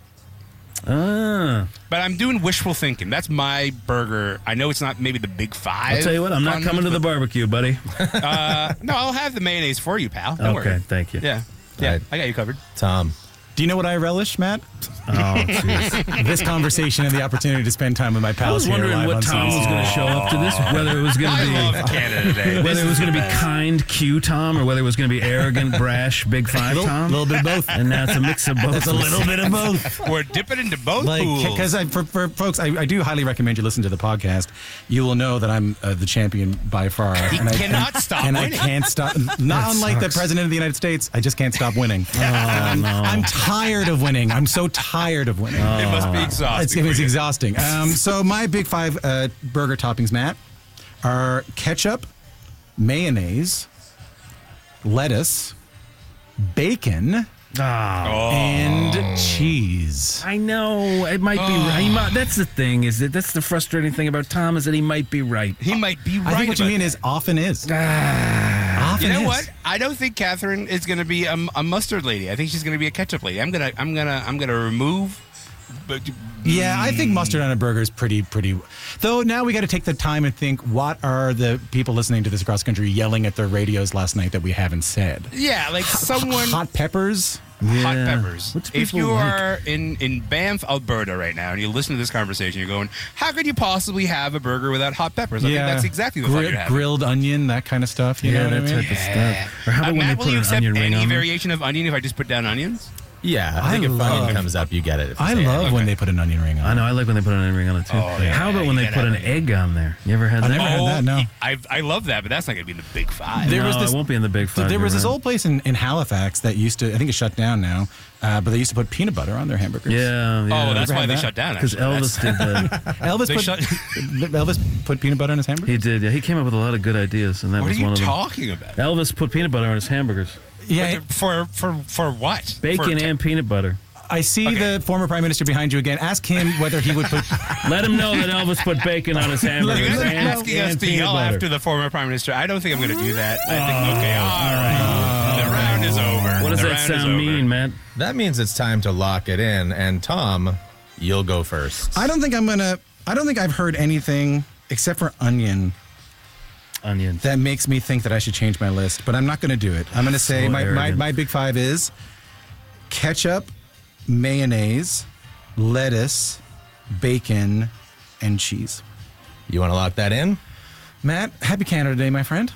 Ah. But I'm doing wishful thinking. That's my burger. I know it's not maybe the big five. I'll tell you what, I'm not fun, coming to the but- barbecue, buddy. Uh, no, I'll have the mayonnaise for you, pal. Don't Okay, worry. thank you. Yeah, yeah, Right. I got you covered. Tom. Do you know what I relish, Matt? Oh, jeez. This conversation and the opportunity to spend time with my I pals was here wondering live what on Tom C B C. was going to show up to this, whether it was going to I be love Canada Day. This whether it was is going to the be best. kind, cute Tom, or whether it was going to be arrogant, brash, big five Little- Tom. little bit of both. And now it's a mix of both. It's a little bit of both. We're dipping into both Like, pools. because for, for folks, I, I do highly recommend you listen to the podcast. You will know that I'm uh, the champion by far. He and I, cannot and, stop And winning. I can't stop. Not That unlike sucks. the president of the United States, I just can't stop winning. Oh, I'm, no. I'm tired of winning. I'm so tired of winning. It must be exhausting. It's, for it's you. exhausting. Um, so my big five uh, burger toppings, Matt, are ketchup, mayonnaise, lettuce, bacon, Ah. Oh. and cheese. I know it might be right. He might, that's the thing. Is that that's the frustrating thing about Tom is that he might be right. He might be right. I think what you about mean that. is often is. Ah. Often You know is. what? I don't think Catherine is going to be a, a mustard lady. I think she's going to be a ketchup lady. I'm gonna, I'm gonna, I'm gonna remove. But Yeah, I think mustard on a burger is pretty, pretty. Though now we got to take the time and think: what are the people listening to this across the country yelling at their radios last night that we haven't said? yeah, like someone Hot peppers. hot Yeah. peppers. What's If people you like? are in in Banff, Alberta right now, and you listen to this conversation, you're going, "How could you possibly have a burger without hot peppers?" I think that's exactly the Gri- fun you're having. grilled onion, that kind of stuff. You Yeah, know what that I mean? type of stuff. Or how Uh, about when they Matt, will put you an accept onion ring any on there? variation of onion if I just put down onions? Yeah, I I think if love- onion comes up, you get it. if you I say it. love when Okay. they put an onion ring on. I know. I like when they put an onion ring on it too. Oh, yeah, How about when you they gotta put an have it. egg on there? You ever had I that? never had that, no. I I love that, but that's not going to be in the big five. There no, was this- it won't be in the big five. There was you're this right. old place in, in Halifax that used to, I think it's shut down now, uh, but they used to put peanut butter on their hamburgers. Yeah, yeah. Oh, that's Ever why had they that? shut down. Because actually. Elvis did that. Elvis They put, shut- Elvis put peanut butter on his hamburger? He did. Yeah, he came up with a lot of good ideas, and that What was are you one of them. talking about? Elvis put peanut butter on his hamburgers. Yeah, But for for for what? Bacon For- and peanut butter. I see Okay. the former prime minister behind you again. Ask him whether he would put. Let him know that Elvis put bacon on his hamburgers. You guys are and, asking us and to peanut yell butter. after the former prime minister. I don't think I'm going to do that. I think okay, all right. The round is over. What does The that round is sound over. mean, man? That means it's time to lock it in. And Tom, you'll go first. I don't think I'm gonna. I don't think I've heard anything except for onion Onions. that makes me think that I should change my list. But I'm not going to do it. I'm going to say So my, my arrogant. my big five is ketchup, mayonnaise, lettuce, bacon, and cheese. You want to lock that in? Matt, happy Canada Day, my friend.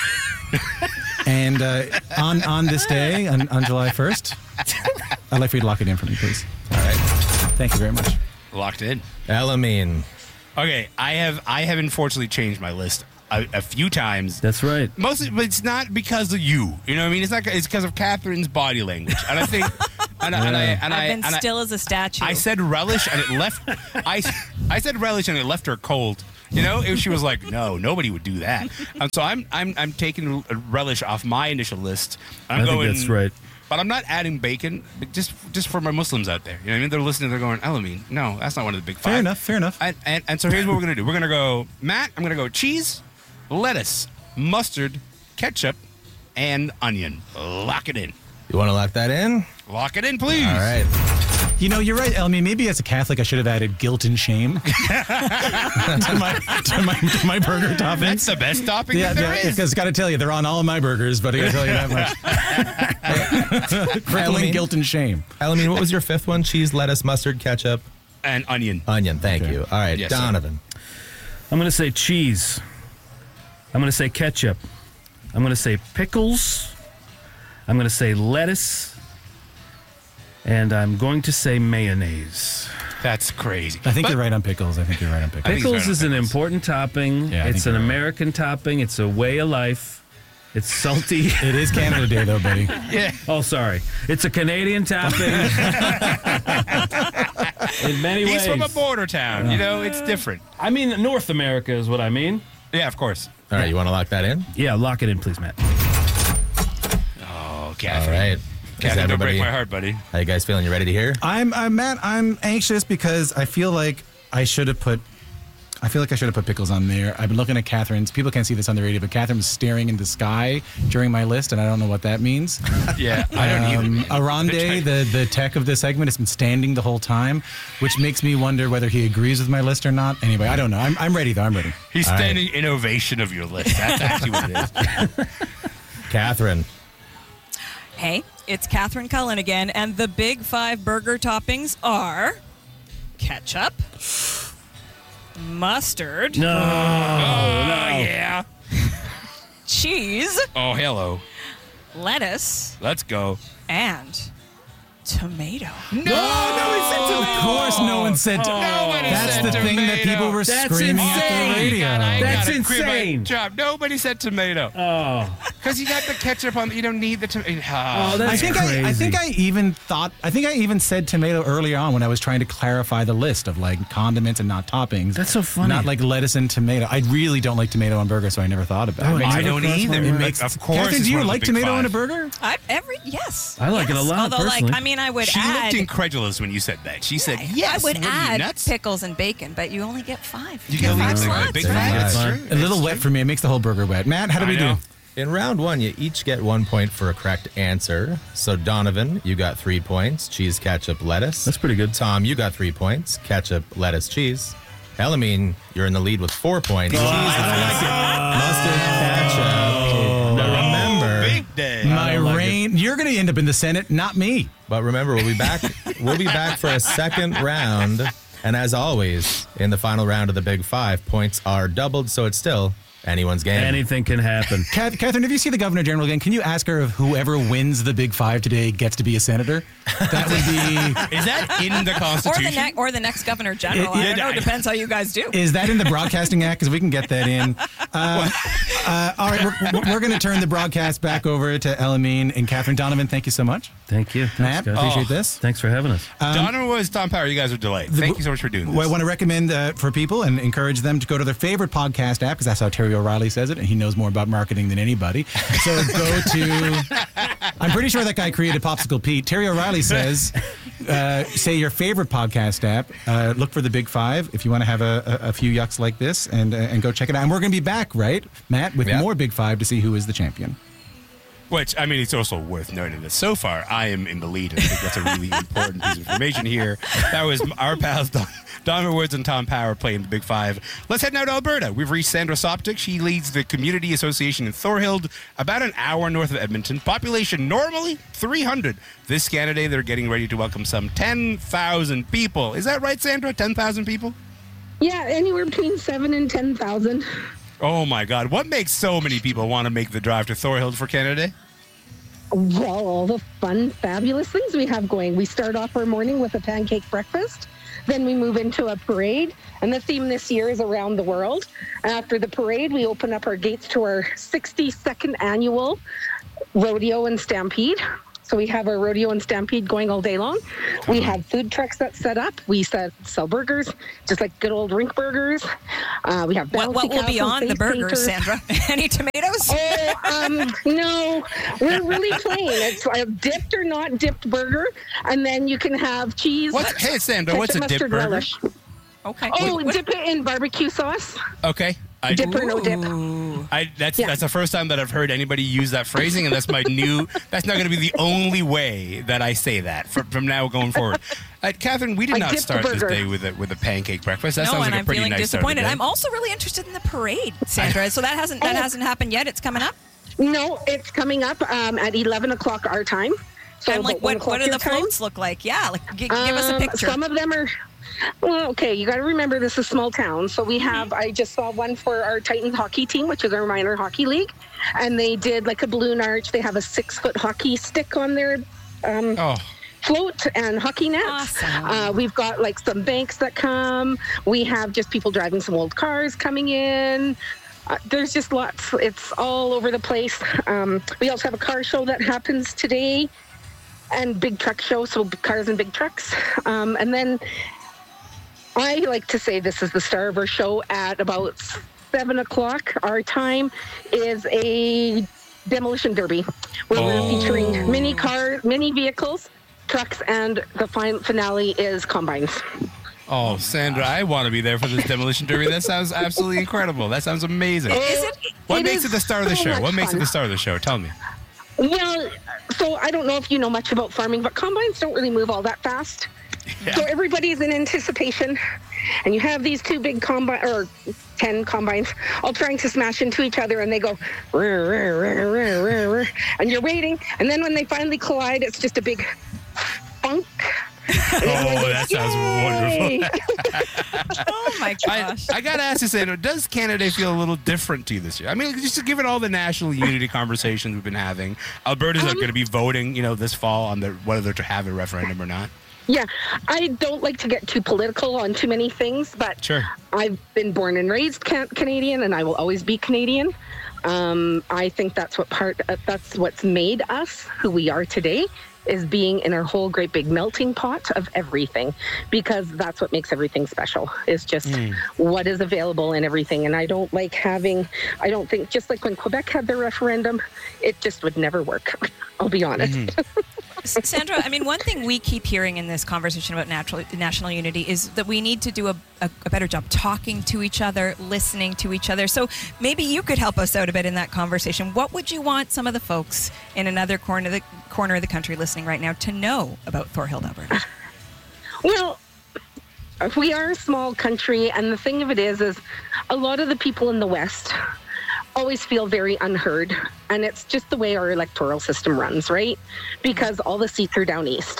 And uh, on on this day, on, on July first, I'd like for you to lock it in for me, please. All right. Thank you very much. Locked in. Elamine. Okay, I have I have unfortunately changed my list a, a few times. That's right. Mostly, but it's not because of you. You know what I mean? It's not. It's because of Catherine's body language, and I think. And, I, and I and I I've been and I- still as a statue. I said relish, and it left. I I said relish, and it left her cold. You know, if she was like, no, nobody would do that. Um, so I'm I'm I'm taking relish off my initial list. I'm I think going, that's right. But I'm not adding bacon, but just just for my Muslims out there. You know what I mean? They're listening, they're going, Elamine, no, that's not one of the big five. Fair enough, fair enough. And, and, and so here's what we're going to do. We're going to go, Matt, I'm going to go cheese, lettuce, mustard, ketchup, and onion. Lock it in. You want to lock that in? Lock it in, please. All right. You know, you're right, Elmi. Maybe as a Catholic, I should have added guilt and shame to, my, to, my, to my burger toppings. That's the best topping Yeah, that there yeah, is. because got to tell you, they're on all of my burgers, but I got to tell you that much. Crippling guilt and shame. Elamine, what was your fifth one? Cheese, lettuce, mustard, ketchup, and onion. Onion. Thank Okay. you. All right, Yes, Donovan. I'm going to say cheese. I'm going to say ketchup. I'm going to say pickles. I'm going to say lettuce. And I'm going to say mayonnaise. That's crazy. I think But- you're right on pickles. I think you're right on pickles. Pickles is an important topping. Yeah, I it's think an you're right. American topping. It's a way of life. It's salty. It is Canada Day, though, buddy. Yeah. Oh, sorry. It's a Canadian topping. In many He's ways. from a border town. You know, it's different. I mean, North America is what I mean. Yeah, of course. All right, you want to lock that in? Yeah, lock it in, please, Matt. Oh, All Catherine. right. Catherine, Is don't break everybody- my heart, buddy. How you guys feeling? You ready to hear? I'm, I'm Matt. I'm anxious because I feel like I should have put. I feel like I should have put pickles on there. I've been looking at Catherine's. People can't see this on the radio, but Catherine was staring into the sky during my list, and I don't know what that means. Yeah, I don't um, either. Aronde, the, the tech of this segment, has been standing the whole time, which makes me wonder whether he agrees with my list or not. Anyway, I don't know. I'm, I'm ready, though. I'm ready. He's All right. standing in ovation of your list. That's actually what it is. Catherine. Hey, it's Catherine Cullen again, and the big five burger toppings are ketchup, mustard, No. Oh, no. yeah. cheese, Oh, hello. lettuce, Let's go. and tomato. No, nobody said tomato. Of course, no one said. To- Nobody That's said the thing that tomato. people were That's screaming at insane. the radio. I That's gotta quit my insane. job. Nobody said tomato. Oh. Because you got the ketchup on. You don't need the tomato. Oh, that's I think I, I crazy. think I even thought I think I even said tomato earlier on when I was trying to clarify the list of like condiments and not toppings. That's so funny. Not like lettuce and tomato. I really don't like tomato on burgers, so I never thought about Oh, it. it I never don't crossed either. my It mind. makes, Of course, Catherine, it's do you one of the like big tomato on a five. burger? I every yes. I like it a Yes. lot, Although, personally. like, I mean, I would She add. looked incredulous when you said that. She said, yes. I would What are you, add nuts? pickles and bacon, but you only get five. You get can five leave the slots. big There five. you That's go. true. A little That's wet true. for me. It makes the whole burger wet. Matt, how do I we know. do? In round one, you each get one point for a correct answer. So, Donovan, you got three points. Cheese, ketchup, lettuce. That's pretty good. Tom, you got three points. Ketchup, lettuce, cheese. Elamine, you're in the lead with four points. Cheese, lettuce, mustard, ketchup. Now remember, Big day. My like reign. You're going to end up in the Senate, not me. but remember, we'll be back. We'll be back for a second round. And as always, in the final round of the Big Five, points are doubled, so it's still anyone's game. Anything can happen. Kath- Catherine, if you see the Governor General again, can you ask her if whoever wins the Big Five today gets to be a senator? That would be. Is that in the Or the, Constitution? ne- or the next governor general. It- I it- don't know. Depends how you guys do. Is that in the Broadcasting Act? Because we can get that in. Uh, uh, all right, we're, we're going to turn the broadcast back over to Elamine and Catherine. Donovan, thank you so much. Thank you. Matt, Thanks, guys. appreciate Oh. this. Thanks for having us. Donna was Tom Power. You guys are delayed. Thank you so much for doing this. Well, I want to recommend uh, for people and encourage them to go to their favorite podcast app because that's how Terry O'Reilly says it, and he knows more about marketing than anybody. So go to. I'm pretty sure that guy created Popsicle Pete. Terry O'Reilly says, uh, say your favorite podcast app. Uh, look for the Big Five if you want to have a, a, a few yucks like this, and uh, and go check it out. And we're going to be back, right, Matt, with Yeah. more Big Five to see who is the champion. Which, I mean, it's also worth noting that so far I am in the lead. And I think that's a really important piece of information here. That was our pals, Don, Donovan Woods and Tom Power playing the Big Five. Let's head now to Alberta. We've reached Sandra Soptic. She leads the Community Association in Thorhild, about an hour north of Edmonton. Population normally three hundred. This Canada, they're getting ready to welcome some ten thousand people. Is that right, Sandra? ten thousand people? Yeah, anywhere between seven and ten thousand. Oh, my God. What makes so many people want to make the drive to Thorhild for Canada Day? Well, all the fun, fabulous things we have going. We start off our morning with a pancake breakfast. Then we move into a parade. And the theme this year is around the world. After the parade, we open up our gates to our sixty-second annual rodeo and stampede. So we have our rodeo and stampede going all day long. We have food trucks that set up. We set, sell burgers, just like good old rink burgers. Uh, we have What, what will be castles, on the face burgers, painters. Sandra? Any tomatoes? Oh, um, no, we're really plain. It's a dipped or not dipped burger, and then you can have cheese. What's- hey, Sandra, ketchup, what's a dipped mustard, burger? relish. Okay. Oh, What- what- dip it in barbecue sauce. Okay. I, Dip or no dip. I, that's Yeah. that's the first time that I've heard anybody use that phrasing, and that's my new. That's not going to be the only way that I say that from, from now going forward. Uh, Catherine, we did I not dipped the start this burger. day with a with a pancake breakfast. That no, sounds and like a I'm pretty feeling nice start of the disappointed. day. I'm also really interested in the parade, Sandra. so that hasn't that Oh. hasn't happened yet. It's coming up. No, it's coming up um, at eleven o'clock our time. So I'm like, about one what, o'clock what do your the time. floats look like? Yeah, like g- give us a Um, picture. Some of them are. Well, okay, you got to remember this is a small town. So we have, I just saw one for our Titans hockey team, which is our minor hockey league. And they did like a balloon arch. They have a six foot hockey stick on their um, oh. float and hockey nets. Awesome. Uh, we've got like some banks that come. We have just people driving some old cars coming in. Uh, there's just lots. It's all over the place. Um, we also have a car show that happens today and big truck show, so cars and big trucks. Um, and then I like to say this is the star of our show at about seven o'clock. Our time is a demolition derby where Oh. we're featuring mini car, mini vehicles, trucks, and the fin- finale is combines. Oh, Sandra, I want to be there for this demolition derby. That sounds absolutely incredible. That sounds amazing. Is it? What It makes is it the star of the so show? much What makes it fun. the star of the show? Tell me. Well, so I don't know if you know much about farming, but combines don't really move all that fast. So everybody's in anticipation, and you have these two big combine or ten combines all trying to smash into each other, and they go, "Rrr, rrr, rrr, rrr, rrr, rrr," and you're waiting, and then when they finally collide, it's just a big funk. Oh, that sounds Yay! wonderful. oh my gosh. I, I got to ask you, Sandra, does Canada Day feel a little different to you this year? I mean, just given all the national unity conversations we've been having, Alberta's Um, are going to be voting, you know, this fall on the, whether to have a referendum or not. Yeah, I don't like to get too political on too many things, but Sure. I've been born and raised can- Canadian, and I will always be Canadian. Um, I think that's what part uh, that's what's made us who we are today, is being in our whole great big melting pot of everything, because that's what makes everything special. Is just Mm. what is available in everything. And I don't like having. I don't think just like when Quebec had their referendum, it just would never work. I'll be honest. S- Sandra, I mean, one thing we keep hearing in this conversation about natural, national unity is that we need to do a, a, a better job talking to each other, listening to each other. So maybe you could help us out a bit in that conversation. What would you want some of the folks in another corner of the, corner of the country listening right now to know about Thorhild, Alberta? Well, we are a small country, and the thing of it is, is a lot of the people in the West always feel very unheard, and it's just the way our electoral system runs, right? Because all the seats are down east.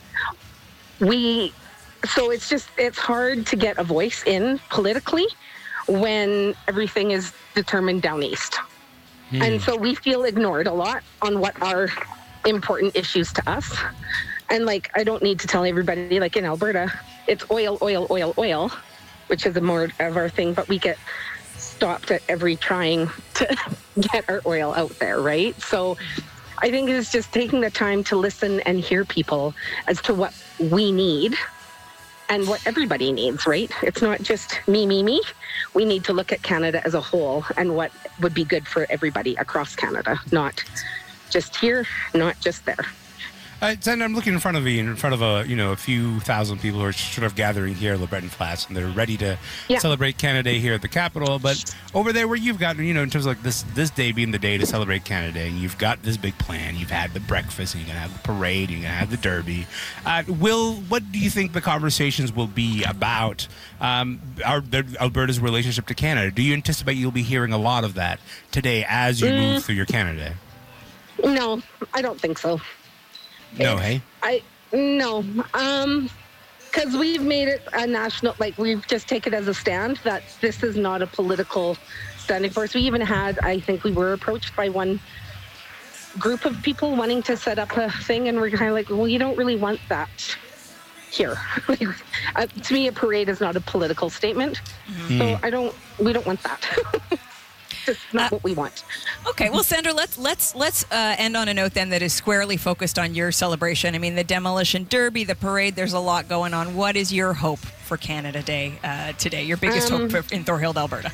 We, so it's just, it's hard to get a voice in politically when everything is determined down east. Hmm. And so we feel ignored a lot on what are important issues to us. And like, I don't need to tell everybody, like in Alberta, it's oil, oil, oil, oil, which is a more of our thing, but we get stopped at every trying to get our oil out there, right? So I think it's just taking the time to listen and hear people as to what we need and what everybody needs, right? It's not just me, me, me. We need to look at Canada as a whole and what would be good for everybody across Canada, not just here, not just there. Uh, Sandra, I'm looking in front of you, in front of a you know a few thousand people who are sort of gathering here at LeBreton Flats, and they're ready to Yeah. celebrate Canada Day here at the Capitol. But over there, where you've got you know in terms of like this this day being the day to celebrate Canada Day, and you've got this big plan. You've had the breakfast, and you're gonna have the parade, you're gonna have the derby. Uh, will what do you think the conversations will be about um, our the, Alberta's relationship to Canada? Do you anticipate you'll be hearing a lot of that today as you Mm. move through your Canada Day? No, I don't think so. No, hey. I no, um, because we've made it a national. Like we've just taken it as a stand that this is not a political standing force. We even had, I think, we were approached by one group of people wanting to set up a thing, and we're kind of like, well, you don't really want that here. Like, uh, to me, a parade is not a political statement, Mm-hmm. so I don't. We don't want that. just not what we want. Okay, well, Sandra, let's let's let's uh, end on a note then that is squarely focused on your celebration. I mean, the Demolition Derby, the parade. There's a lot going on. What is your hope for Canada Day uh, today? Your biggest Um, hope for, in Thorhild, Alberta?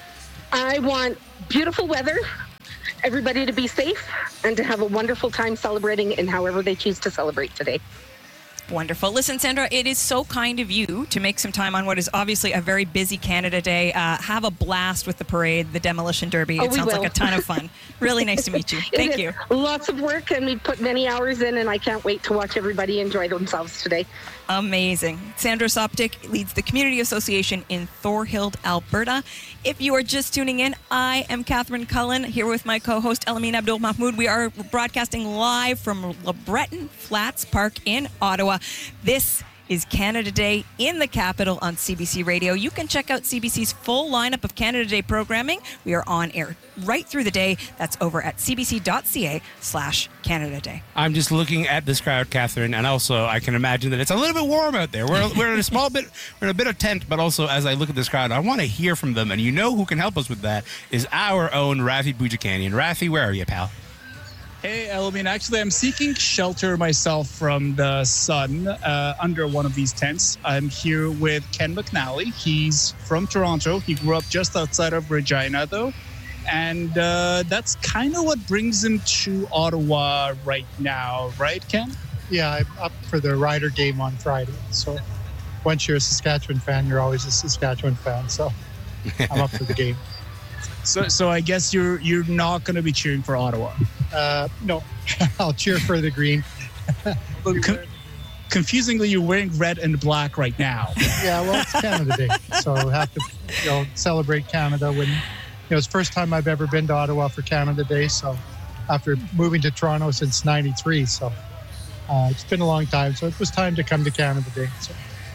I want beautiful weather, everybody to be safe, and to have a wonderful time celebrating in however they choose to celebrate today. Wonderful. Listen, Sandra, it is so kind of you to make some time on what is obviously a very busy Canada Day. Uh, have a blast with the parade, the Demolition Derby. Oh, It we sounds will. like a ton of fun. Really nice to meet you. It Thank is you. Lots of work, and we put many hours in, and I can't wait to watch everybody enjoy themselves today. Amazing. Sandra Soptic leads the Community Association in Thorhild, Alberta. If you are just tuning in, I am Catherine Cullen here with my co-host Elamine Abdul Mahmoud. We are broadcasting live from LeBreton Flats Park in Ottawa. This is Canada Day in the capital on C B C Radio. You can check out C B C's full lineup of Canada Day programming. We are on air right through the day. That's over at cbc.ca slash Canada Day. I'm just looking at this crowd, Catherine, and also I can imagine that it's a little bit warm out there. We're, we're in a small bit, we're in a bit of tent, but also as I look at this crowd, I want to hear from them, and you know who can help us with that is our own Rafi Boudjikanian. Rafi, where are you, pal? Hey, Elamine. Actually, I'm seeking shelter myself from the sun uh, under one of these tents. I'm here with Ken McNally. He's from Toronto. He grew up just outside of Regina, though. And uh, that's kind of what brings him to Ottawa right now, right, Ken? Yeah, I'm up for the Rider game on Friday. So once you're a Saskatchewan fan, you're always a Saskatchewan fan. So I'm up for the game. So, so I guess you're you're not going to be cheering for Ottawa. Uh, no, I'll cheer for the Green. But con- confusingly, you're wearing red and black right now. Yeah, well, it's Canada Day, so we'll have to, you know, celebrate Canada. When, you know, it's the first time I've ever been to Ottawa for Canada Day. So after moving to Toronto since ninety-three, so uh, it's been a long time. So it was time to come to Canada Day. So.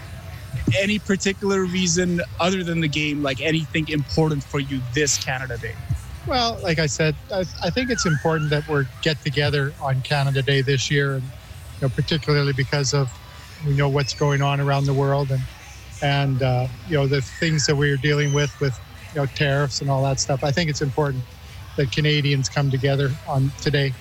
Any particular reason other than the game, like anything important for you this Canada Day? Well, like I said, I, I think it's important that we're get together on Canada Day this year, and you know, particularly because of we know what's going on around the world, and and uh, you know the things that we're dealing with with you know tariffs and all that stuff. I think it's important that Canadians come together on today.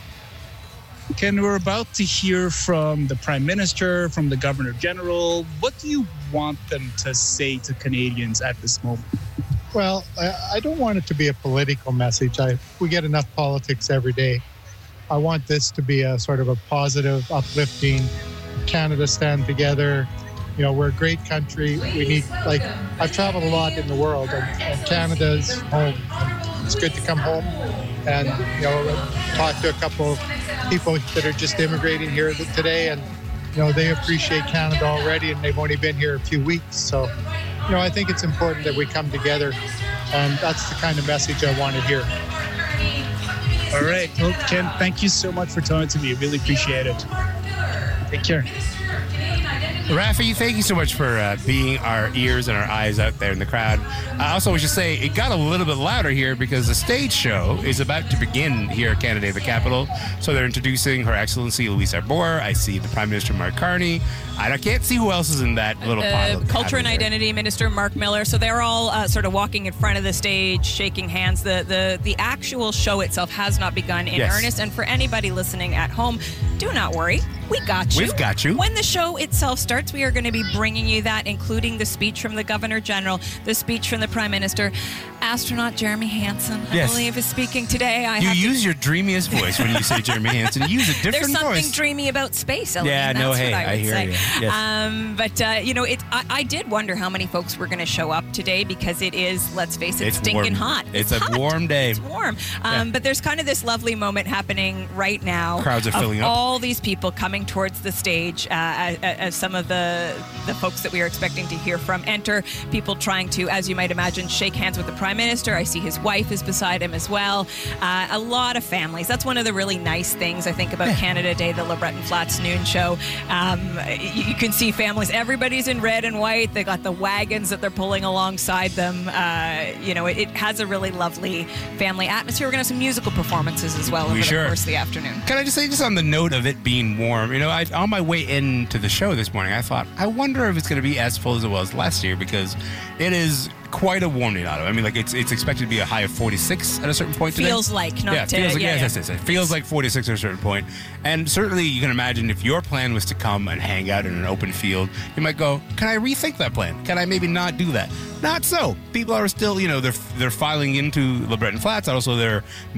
Ken, we're about to hear from the Prime Minister, from the Governor General. What do you want them to say to Canadians at this moment? Well, I, I don't want it to be a political message. I, we get enough politics every day. I want this to be a sort of a positive, uplifting, Canada stand together. You know, we're a great country. We need, like, I've traveled a lot in the world, and, and Canada's home. It's good to come home and, you know, talk to a couple of people that are just immigrating here today, and, you know, they appreciate Canada already, and they've only been here a few weeks. So, you know, I think it's important that we come together, and that's the kind of message I want to hear. All right. Well, Ken, thank you so much for telling it to me. I really appreciate it. Take care. Rafi, thank you so much for uh, being our ears and our eyes out there in the crowd. I also we should say it got a little bit louder here because the stage show is about to begin here at Canada Day, the capital. So they're introducing Her Excellency Louise Arbour. I see the Prime Minister Mark Carney. I can't see who else is in that little Uh, pile. of Culture and there. Identity Minister Mark Miller. So they're all uh, sort of walking in front of the stage, shaking hands. The the the actual show itself has not begun in Yes. earnest. And for anybody listening at home, do not worry. We got you. We've got you. When the show itself starts, we are going to be bringing you that, including the speech from the Governor General, the speech from the Prime Minister. Astronaut Jeremy Hansen, I Yes. believe, is speaking today. I You have to- use your dreamiest voice when you say Jeremy Hansen. You use a different There's something voice. dreamy about space, Elaine. Yeah, no, That's hey, what I, I would hear say. you. Yes. Um, but, uh, you know, it, I, I did wonder how many folks were going to show up today because it is, let's face it, It's stinking warm. hot. It's, a hot. warm day. It's warm. Um, Yeah. But there's kind of this lovely moment happening right now. Crowds are of filling up. all these people coming towards the stage uh, as, as some of the, the folks that we are expecting to hear from enter. People trying to, as you might imagine, shake hands with the Prime Minister. I see his wife is beside him as well. Uh, a lot of families. That's one of the really nice things I think about Canada Day, the LeBreton Flats noon show. Um, you, you can see families. Everybody's in red and white. They got the wagons that they're pulling alongside them. Uh, you know, it, it has a really lovely family atmosphere. We're going to have some musical performances as well We over sure. the course of the afternoon. Can I just say, just on the note of it being warm, you know, I, on my way into the show this morning, I thought, I wonder if it's going to be as full as it was last year because it is quite a warm tornado. I mean, like it's it's expected to be a high of forty-six at a certain point today. Feels like, not yeah, to- feels like, yeah, yes, yeah. yes, yes, yes. It feels like forty-six at a certain point. And certainly you can imagine if your plan was to come and hang out in an open field, you might go, can I rethink that plan? Can I maybe not do that? Not so. People are still, you know, they're they're filing into LeBreton Flats. Also, they're